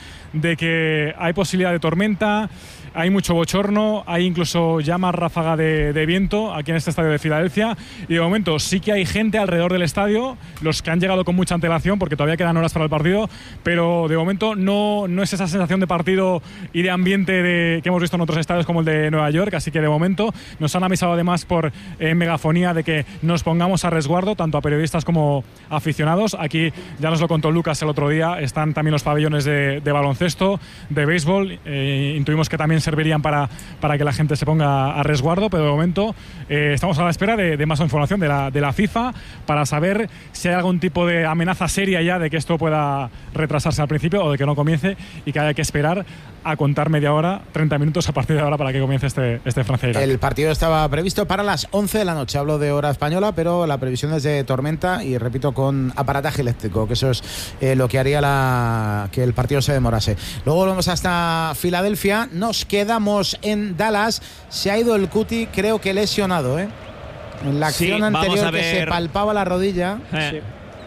de que hay posibilidad de tormenta, hay mucho bochorno, hay incluso ya más ráfaga de viento aquí en este estadio de Filadelfia, y de momento sí que hay gente alrededor del estadio, los que han llegado con mucha antelación porque todavía quedan horas para el partido, pero de momento no es esa sensación de partido y de ambiente que hemos visto en otros estadios como el de Nueva York. Así que de momento nos han avisado además por megafonía de que nos pongamos a resguardo, tanto a periodistas como aficionados. Aquí ya nos lo contó Lucas el otro día, están también los pabellones de baloncesto, de béisbol, intuimos que también servirían para que la gente se ponga a resguardo, pero de momento estamos a la espera de más información de la FIFA para saber si hay algún tipo de amenaza seria ya de que esto pueda retrasarse al principio o de que no comience y que haya que esperar a contar media hora, 30 minutos a partir de ahora para que comience este Francia-Irak. El partido estaba previsto para las 11 de la noche, hablo de hora española, pero la previsión es de tormenta y repito, con aparataje eléctrico, que eso es lo que haría que el partido se demorase. Luego volvemos hasta Filadelfia, nos quedamos en Dallas. Se ha ido el Cuti, creo que lesionado, en la acción anterior que se palpaba la rodilla. Sí.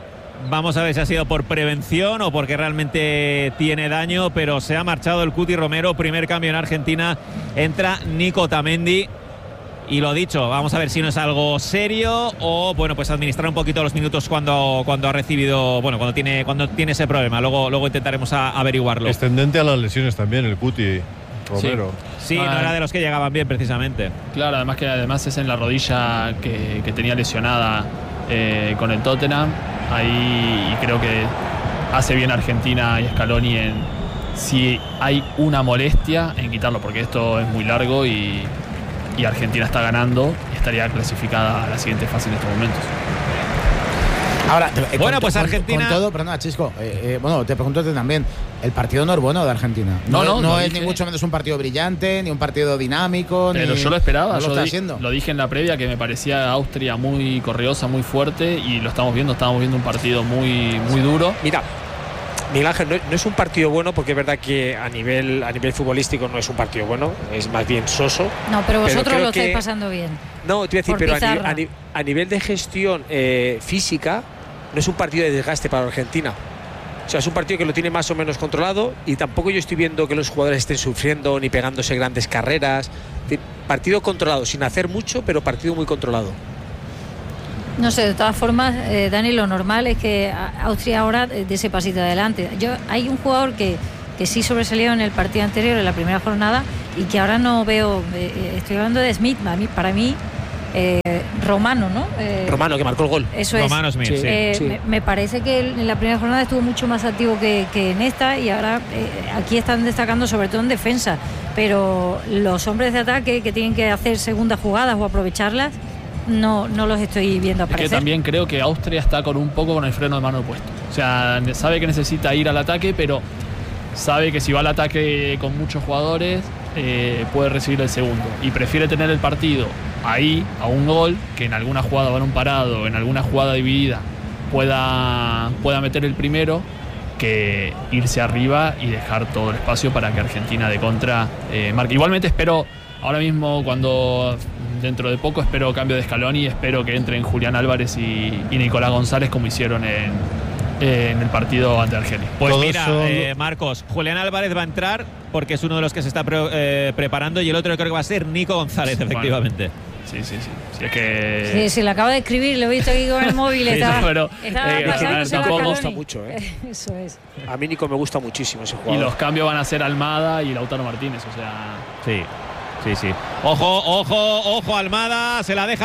Vamos a ver si ha sido por prevención o porque realmente tiene daño, pero se ha marchado el Cuti Romero. Primer cambio en Argentina, entra Nico Otamendi. Y lo dicho, vamos a ver si no es algo serio o, bueno, pues administrar un poquito los minutos cuando ha recibido, bueno, cuando tiene ese problema. Luego intentaremos averiguarlo. Es tendente a las lesiones también el Cuti. Romero. Sí, no era de los que llegaban bien precisamente. Claro, además es en la rodilla que tenía lesionada con el Tottenham. Ahí creo que hace bien Argentina y Scaloni en, si hay una molestia, en quitarlo, porque esto es muy largo y Argentina está ganando y estaría clasificada a la siguiente fase en estos momentos. Ahora, bueno, pues Argentina. Con todo, perdona, Chisco. Bueno, te pregunto también. El partido no es bueno de Argentina. No es ni mucho menos un partido brillante, ni un partido dinámico. Pero ni, yo lo esperaba. No lo dije en la previa que me parecía Austria muy correosa, muy fuerte, y lo estamos viendo un partido muy, muy duro. Mira, Miguel Ángel, no es un partido bueno, porque es verdad que a nivel futbolístico no es un partido bueno, es más bien soso. No, pero vosotros lo estáis pasando bien. No, te iba a decir, pero a nivel de gestión física, no es un partido de desgaste para Argentina. O sea, es un partido que lo tiene más o menos controlado, y tampoco yo estoy viendo que los jugadores estén sufriendo ni pegándose grandes carreras. Partido controlado, sin hacer mucho, pero partido muy controlado. No sé, de todas formas, Dani, lo normal es que Austria ahora dé ese pasito adelante. Hay un jugador que sí sobresalió en el partido anterior, en la primera jornada, y que ahora no veo. Estoy hablando de Smith, para mí, Romano, ¿no? Romano, que marcó el gol. Eso Romano es. Smith, sí. Me parece que en la primera jornada estuvo mucho más activo que en esta, y ahora aquí están destacando sobre todo en defensa. Pero los hombres de ataque que tienen que hacer segundas jugadas o aprovecharlas, no los estoy viendo aparecer. Es que también creo que Austria está con el freno de mano puesto. O sea, sabe que necesita ir al ataque, pero sabe que si va al ataque con muchos jugadores puede recibir el segundo, y prefiere tener el partido ahí a un gol, que en alguna jugada balón parado, en alguna jugada dividida pueda meter el primero, que irse arriba y dejar todo el espacio para que Argentina de contra marque. Igualmente espero ahora mismo, cuando dentro de poco espero cambio de Scaloni, y espero que entren Julián Álvarez y Nicolás González, como hicieron en el partido ante Argelia. Pues mira, Marcos, Julián Álvarez va a entrar porque es uno de los que se está preparando, y el otro creo que va a ser Nico González, efectivamente. Sí. Es que... Sí, le acabo de escribir, lo he visto aquí con el móvil. Pero tampoco me gusta mucho. Eso es. A mí Nico me gusta muchísimo ese jugador. Y los cambios van a ser Almada y Lautaro Martínez, o sea... Sí. Ojo, Almada, se la deja a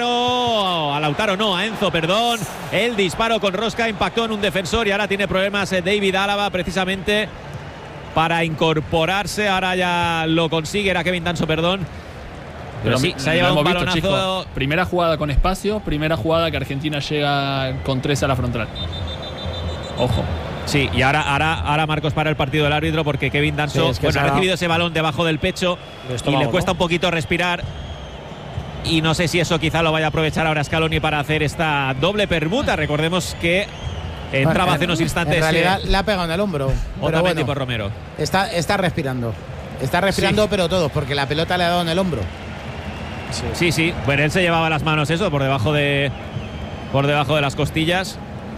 Enzo, perdón. El disparo con rosca impactó en un defensor, y ahora tiene problemas David Álava precisamente para incorporarse. Ahora ya lo consigue, era Kevin Danso, perdón. Pero sí, se ha llevado un balonazo. Chico. Primera jugada con espacio, primera jugada que Argentina llega con 3 a la frontal. Ojo. Sí, y ahora Marcos para el partido del árbitro, porque Kevin Danso ha recibido ese balón debajo del pecho y le cuesta un poquito respirar, y no sé si eso quizá lo vaya a aprovechar ahora Scaloni para hacer esta doble permuta. Recordemos que entraba hace unos instantes. En realidad le ha pegado en el hombro. Otamendi por Romero. Está respirando. Pero todos, porque la pelota le ha dado en el hombro. Sí. Bueno, él se llevaba las manos por debajo de las costillas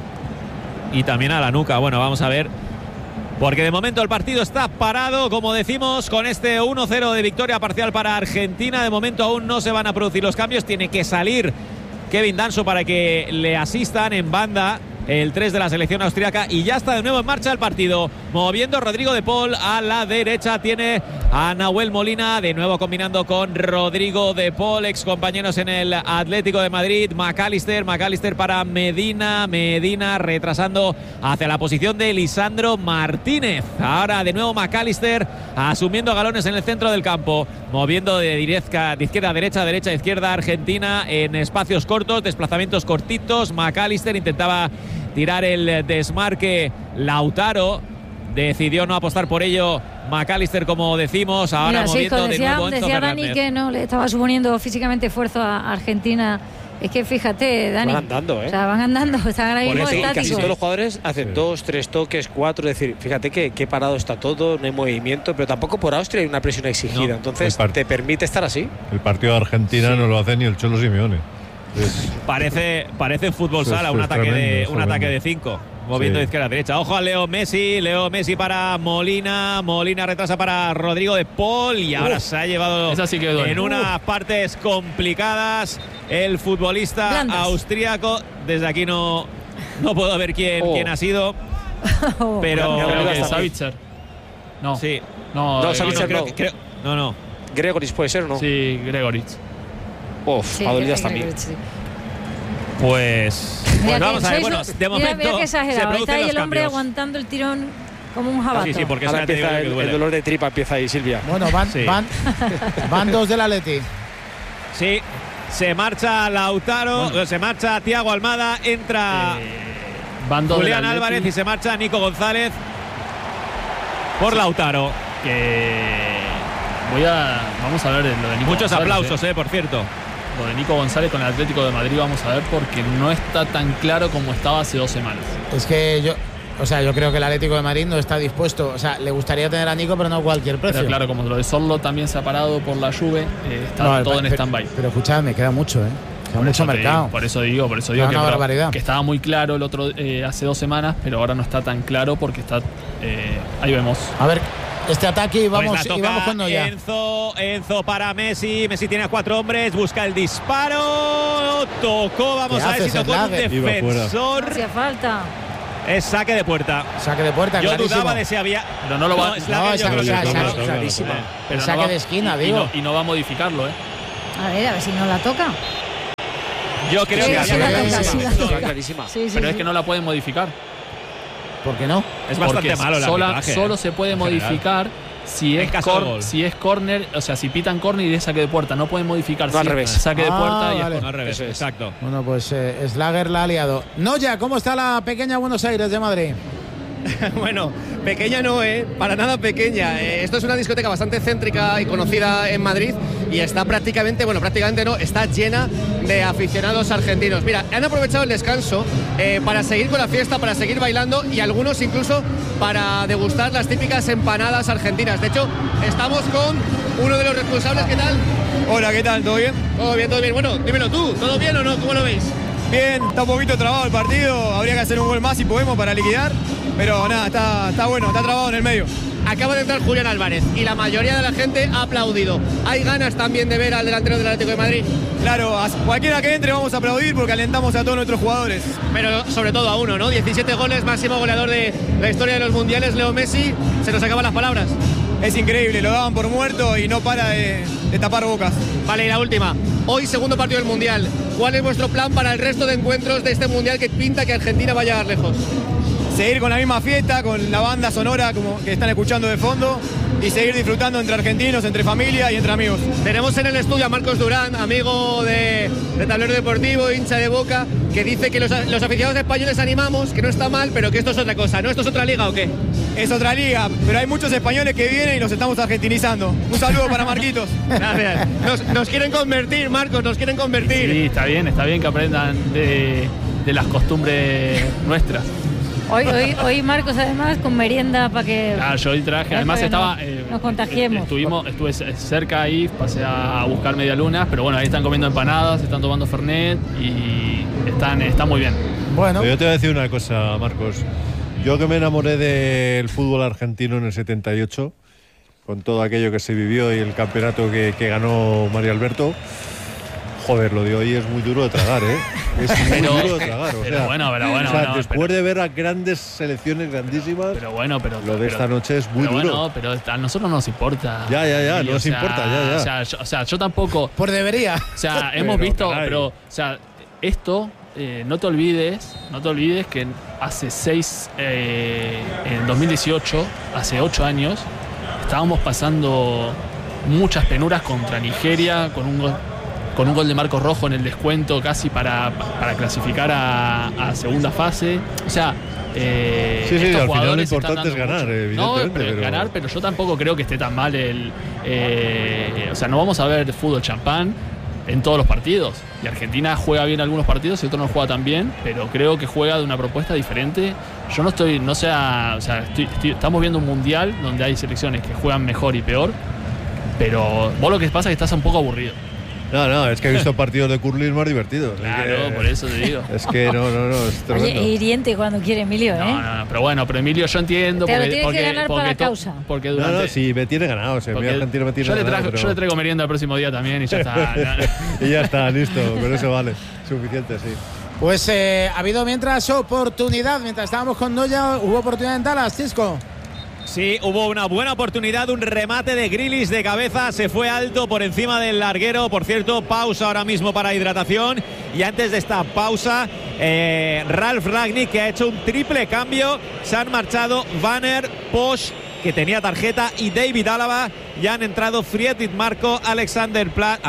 y también a la nuca. Bueno, vamos a ver, porque de momento el partido está parado, como decimos, con este 1-0 de victoria parcial para Argentina. De momento aún no se van a producir los cambios. Tiene que salir Kevin Danso para que le asistan en banda el 3 de la selección austriaca, y ya está de nuevo en marcha el partido, moviendo Rodrigo de Paul a la derecha, tiene a Nahuel Molina, de nuevo combinando con Rodrigo de Paul, ex compañeros en el Atlético de Madrid. McAllister para Medina retrasando hacia la posición de Lisandro Martínez. Ahora de nuevo McAllister asumiendo galones en el centro del campo, moviendo de izquierda a derecha, derecha a izquierda Argentina en espacios cortos, desplazamientos cortitos. McAllister intentaba tirar el desmarque, Lautaro decidió no apostar por ello. McAllister, como decimos, ahora moviendo de nuevo Enzo Fernández. Dani que no le estaba suponiendo físicamente esfuerzo a Argentina. Es que fíjate, Dani. Van andando, O sea, van andando, están ahora mismo estáticos. Casi todos los jugadores hacen 2, 3 toques, 4. Es decir, fíjate que parado está todo, no hay movimiento, pero tampoco por Austria hay una presión exigida. No, entonces te permite estar así. El partido de Argentina no lo hace ni el Cholo Simeone. Parece fútbol sala, un ataque de 5, moviendo de izquierda a derecha. Ojo a Leo Messi para Molina retrasa para Rodrigo de Paul, y ahora se ha llevado en unas partes complicadas el futbolista austríaco. Desde aquí no puedo ver quién ha sido, pero creo que es Savitzer. No. Sí. No, Savicevic no. No. Gregoris puede ser, ¿o no? Sí, Gregoris. Ha dolido también. Sí. Pues vamos a ver. Bueno, de momento. Mira que exagerado. Se Está ahí el hombre cambios. aguantando el tirón como un jabato. Sí, porque ahora eso ya te digo empieza yo que duele. el dolor de tripa empieza ahí, Silvia. Bueno, van dos del Atleti. Sí, se marcha Lautaro, se marcha Thiago Almada, entra Julián Álvarez y se marcha Nico González por Lautaro. Vamos a ver lo de Nico Muchos González, aplausos, por cierto. Lo de Nico González con el Atlético de Madrid vamos a ver porque no está tan claro como estaba hace 2 semanas. Es que yo creo que el Atlético de Madrid no está dispuesto. O sea, le gustaría tener a Nico, pero no a cualquier precio. Pero claro, como lo de Sorlo también se ha parado por la Juve, está todo en stand-by. Pero escuchadme, queda mucho, ¿eh? Queda mucho mercado. Por eso digo que estaba muy claro el otro hace 2 semanas, pero ahora no está tan claro porque está. Ahí vemos. A ver. Este ataque y vamos, pues con Noya. Enzo para Messi. Messi tiene a 4 hombres. Busca el disparo. Tocó. Vamos a ver si tocó un defensor. Hacía falta. Es saque de puerta. Saque de puerta, yo clarísimo. dudaba de si había. Pero no lo va. Clarísimo. El saque de esquina, digo. Y no va a modificarlo, ¿eh? A ver si no la toca. Yo creo que había clarísima. Pero es que no la pueden modificar. ¿Por qué no? Es bastante malo el arbitraje. Solo se puede modificar si es córner, o sea, si pitan córner y es saque de puerta. No pueden modificar al revés. Saque de puerta y vale. Al revés, exacto. Bueno, pues Slager la ha liado. Noya, ¿cómo está la pequeña Buenos Aires de Madrid? Bueno, pequeña no, para nada pequeña. Esto es una discoteca bastante céntrica y conocida en Madrid y está prácticamente no, está llena de aficionados argentinos. Mira, han aprovechado el descanso para seguir con la fiesta, para seguir bailando y algunos incluso para degustar las típicas empanadas argentinas. De hecho, estamos con uno de los responsables. ¿Qué tal? Hola, ¿qué tal? ¿Todo bien? Todo bien, todo bien. Bueno, dímelo tú, ¿todo bien o no? ¿Cómo lo veis? Bien, está un poquito trabado el partido, habría que hacer un gol más si podemos para liquidar, pero nada, está bueno, está trabado en el medio. Acaba de entrar Julián Álvarez y la mayoría de la gente ha aplaudido. ¿Hay ganas también de ver al delantero del Atlético de Madrid? Claro, a cualquiera que entre vamos a aplaudir porque alentamos a todos nuestros jugadores. Pero sobre todo a uno, ¿no? 17 goles, máximo goleador de la historia de los mundiales, Leo Messi. Se nos acaban las palabras. Es increíble, lo daban por muerto y no para de tapar bocas. Vale, y la última. Hoy segundo partido del Mundial. ¿Cuál es vuestro plan para el resto de encuentros de este Mundial que pinta que Argentina va a llegar lejos? Seguir con la misma fiesta, con la banda sonora como que están escuchando de fondo y seguir disfrutando entre argentinos, entre familia y entre amigos. Tenemos en el estudio a Marcos Durán, amigo de Tablero Deportivo, hincha de Boca, que dice que los aficionados españoles animamos, que no está mal, pero que esto es otra cosa, ¿no? ¿Esto es otra liga o qué? Es otra liga, pero hay muchos españoles que vienen y los estamos argentinizando. Un saludo para Marquitos. Gracias. Nos quieren convertir, Marcos, nos quieren convertir. Sí, está bien que aprendan de las costumbres nuestras. Hoy Marcos además con merienda para que. Claro, yo hoy traje, además estaba. Nos contagiemos. Estuve cerca ahí, pasé a buscar medialunas, pero bueno, ahí están comiendo empanadas, están tomando Fernet y están muy bien. Bueno. Yo te voy a decir una cosa, Marcos. Yo que me enamoré del fútbol argentino en el 78, con todo aquello que se vivió y el campeonato que ganó Mario Alberto. Joder, lo de hoy es muy duro de tragar, ¿eh? Es muy duro de tragar. Después de ver a grandes selecciones grandísimas, lo de esta noche es muy duro. Bueno, pero a nosotros no nos importa. Ya, no nos importa, ya. Yo tampoco. Por debería. O sea, hemos visto, pero, o sea, esto. No te olvides que en 2018, hace 8 años, estábamos pasando muchas penuras contra Nigeria con un gol de Marcos Rojo en el descuento casi para clasificar a segunda fase. O sea, al final lo importante es ganar, evidentemente. Pero yo tampoco creo que esté tan mal o sea, no vamos a ver fútbol champán en todos los partidos. Y Argentina juega bien algunos partidos y otros no juega tan bien, pero creo que juega de una propuesta diferente. Yo estamos viendo un mundial donde hay selecciones que juegan mejor y peor, pero vos lo que pasa es que estás un poco aburrido. No, es que he visto partidos de curling más divertidos. Claro, por eso te digo. Es que no, es tremendo. Oye, hiriente cuando quiere Emilio, ¿eh? No, pero Emilio, yo entiendo. Te lo tienes que ganar para la causa. Porque durante, sí, me tiene ganado. Mi argentino me tiene ganado. Yo le traigo merienda el próximo día también y ya está. Y ya está, listo. Con eso vale. Suficiente, sí. Pues ha habido mientras estábamos con Noya, hubo oportunidad en Dallas, Cisco. Sí, hubo una buena oportunidad, un remate de Grealish de cabeza, se fue alto por encima del larguero. Por cierto, pausa ahora mismo para hidratación. Y antes de esta pausa, Ralf Rangnick, que ha hecho un triple cambio. Se han marchado Vanner, Posch, que tenía tarjeta, y David Alaba. Ya han entrado Friedrich Marko, Alexander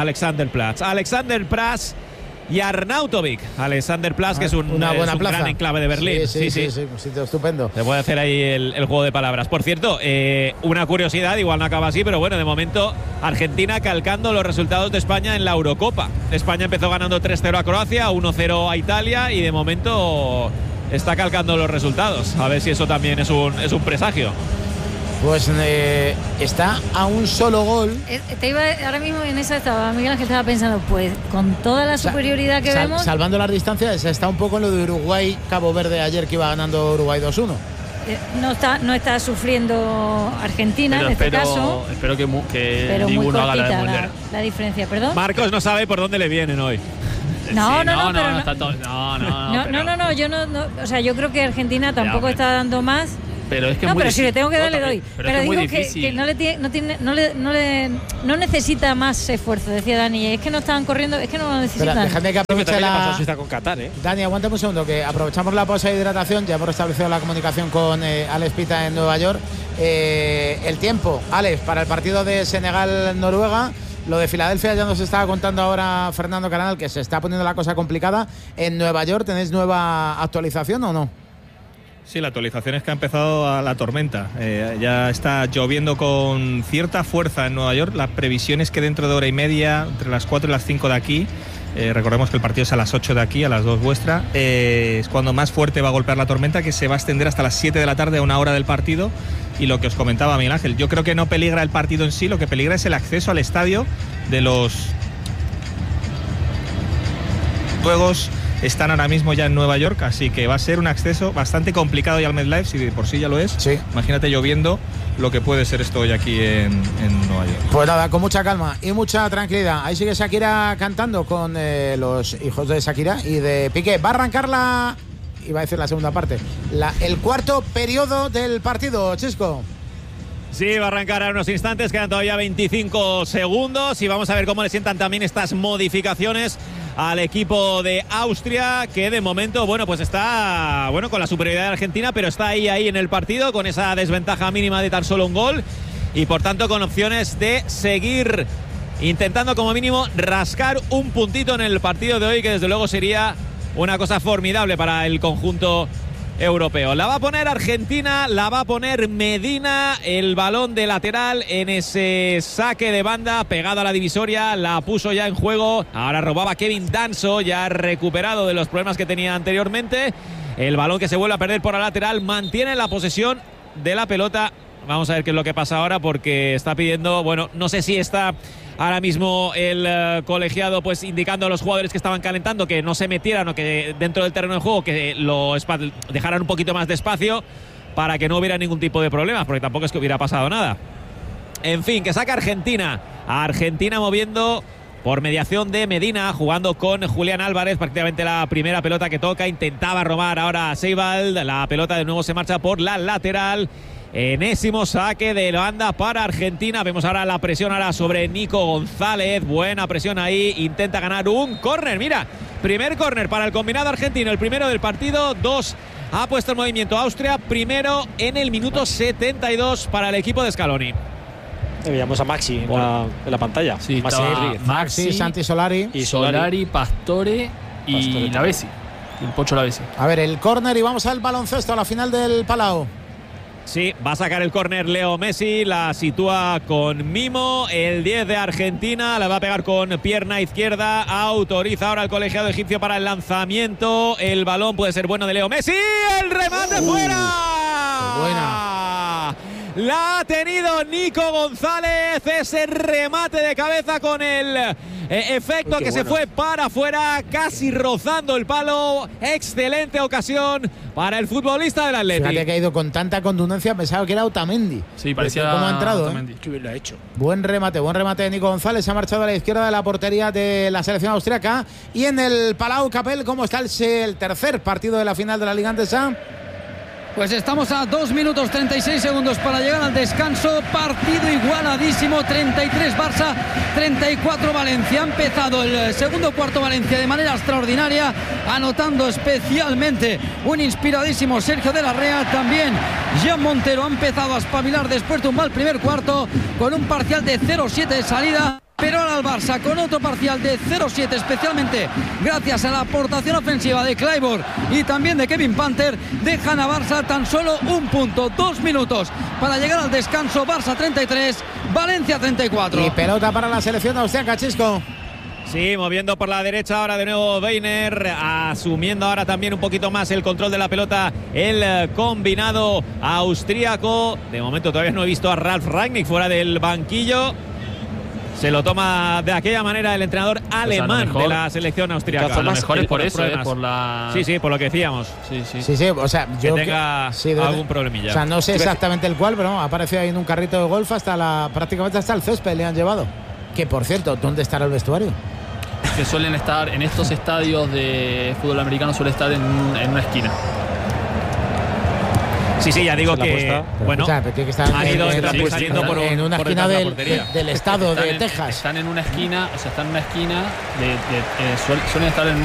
Pras y Arnautovic. Alexander Plas, que es una buena plaza, gran enclave de Berlín. Sí, un sitio estupendo. Se puede hacer ahí el juego de palabras. Por cierto, una curiosidad, igual no acaba así, pero bueno, de momento Argentina calcando los resultados de España en la Eurocopa. España empezó ganando 3-0 a Croacia, 1-0 a Italia, y de momento está calcando los resultados. A ver si eso también es un presagio. Pues está a un solo gol. Ahora mismo en esa estaba Miguel Ángel, estaba pensando, pues con toda la superioridad que vemos, salvando las distancias, está un poco en lo de Uruguay-Cabo Verde ayer, que iba ganando Uruguay 2-1. No está sufriendo Argentina, pero en este caso. Espero que ninguno haga la de Muller. La diferencia, perdón. Marcos no sabe por dónde le vienen hoy. No, yo no, o sea, yo creo que Argentina tampoco está dando más. Pero es que pero si le tengo que dar, le doy. Pero digo que no necesita más esfuerzo, decía Dani. Es que no estaban corriendo, es que no lo necesitan. Déjame que aproveche la Suiza con Qatar, Dani, aguántame un segundo, que aprovechamos la pausa de hidratación. Ya hemos establecido la comunicación con Alex Pita en Nueva York. El tiempo, Alex, para el partido de Senegal-Noruega. Lo de Filadelfia ya nos estaba contando ahora Fernando Canal, que se está poniendo la cosa complicada. ¿En Nueva York tenéis nueva actualización o no? Sí, la actualización es que ha empezado la tormenta. Ya está lloviendo con cierta fuerza en Nueva York. La previsión es que dentro de hora y media, entre las 4 y las 5 de aquí, recordemos que el partido es a las 8 de aquí, a las 2 vuestra, es cuando más fuerte va a golpear la tormenta, que se va a extender hasta las 7 de la tarde, a una hora del partido. Y lo que os comentaba Miguel Ángel, yo creo que no peligra el partido en sí, lo que peligra es el acceso al estadio de los juegos. Están ahora mismo ya en Nueva York, así que va a ser un acceso bastante complicado ya al MetLife, si de por sí ya lo es. Sí. Imagínate lloviendo lo que puede ser esto hoy aquí en Nueva York. Pues nada, con mucha calma y mucha tranquilidad. Ahí sigue Shakira cantando con los hijos de Shakira y de Piqué. Va a arrancar iba a decir la segunda parte, el cuarto periodo del partido, Chisco. Sí, va a arrancar a unos instantes, quedan todavía 25 segundos y vamos a ver cómo le sientan también estas modificaciones al equipo de Austria, que de momento, pues está con la superioridad de Argentina, pero está ahí en el partido con esa desventaja mínima de tan solo un gol y por tanto con opciones de seguir intentando como mínimo rascar un puntito en el partido de hoy, que desde luego sería una cosa formidable para el conjunto europeo. La va a poner Argentina, la va a poner Medina, el balón de lateral en ese saque de banda pegado a la divisoria, la puso ya en juego, ahora robaba Kevin Danso, ya recuperado de los problemas que tenía anteriormente, el balón que se vuelve a perder por la lateral, mantiene la posesión de la pelota. Vamos a ver qué es lo que pasa ahora, porque está pidiendo, no sé si está ahora mismo el colegiado pues indicando a los jugadores que estaban calentando que no se metieran o que dentro del terreno de juego que lo dejaran un poquito más de espacio para que no hubiera ningún tipo de problemas, porque tampoco es que hubiera pasado nada. En fin, que saca Argentina moviendo por mediación de Medina, jugando con Julián Álvarez, prácticamente la primera pelota que toca, intentaba robar ahora a Seibald, la pelota de nuevo se marcha por la lateral. Enésimo saque de banda para Argentina. Vemos ahora la presión sobre Nico González. Buena presión ahí. Intenta ganar un córner. Mira, primer córner para el combinado argentino. El primero del partido. 2 ha puesto en movimiento Austria. Primero en el minuto 72 para el equipo de Scaloni. Veíamos a Maxi en la pantalla. Sí, Maxi, Santi Solari. Y Solari, Pastore y Lavezzi. El Pocho Lavezzi. A ver, el córner y vamos al baloncesto, a la final del Palau. Sí, va a sacar el córner Leo Messi, la sitúa con mimo, el 10 de Argentina, la va a pegar con pierna izquierda, autoriza ahora el colegiado egipcio para el lanzamiento, el balón puede ser bueno de Leo Messi, el remate fuera. Buena. La ha tenido Nico González, ese remate de cabeza con el efecto que se fue para afuera, casi rozando el palo. Excelente ocasión para el futbolista del Atleti. Fíjate que ha ido con tanta contundencia, pensaba que era Otamendi. Sí, parecía cómo ha entrado. Qué bien lo ha hecho. Buen remate de Nico González. Se ha marchado a la izquierda de la portería de la selección austriaca. Y en el Palau Capel, ¿cómo está el tercer partido de la final de la Liga Andesa? Pues estamos a 2 minutos 36 segundos para llegar al descanso. Partido igualadísimo, 33 Barça, 34 Valencia. Ha empezado el segundo cuarto Valencia de manera extraordinaria, anotando especialmente un inspiradísimo Sergio de la Rea. También Jean Montero ha empezado a espabilar después de un mal primer cuarto, con un parcial de 0-7 de salida. Pero ahora el Barça con otro parcial de 0-7, especialmente gracias a la aportación ofensiva de Clyburn y también de Kevin Panther, dejan a Barça tan solo un punto. 2 minutos para llegar al descanso. Barça 33, Valencia 34. Y pelota para la selección austriaca, Chisco. Sí, moviendo por la derecha ahora de nuevo Weiner, asumiendo ahora también un poquito más el control de la pelota el combinado austríaco. De momento todavía no he visto a Ralf Rangnick fuera del banquillo. Se lo toma de aquella manera el entrenador alemán de la selección austríaca. A lo mejor es por eso, por la... Sí, por lo que decíamos. Sí, o sea, yo que tenga algún problemilla. O sea, no sé exactamente el cual, pero no, ha aparecido ahí en un carrito de golf prácticamente hasta el césped le han llevado. Que, por cierto, ¿dónde estará el vestuario? Que suelen estar en estos estadios de fútbol americano, suele estar en una esquina. Sí, ya digo que bueno, o sea, tiene que estar en una esquina del estado de Texas. Están en una esquina, o sea, están en una esquina suelen estar en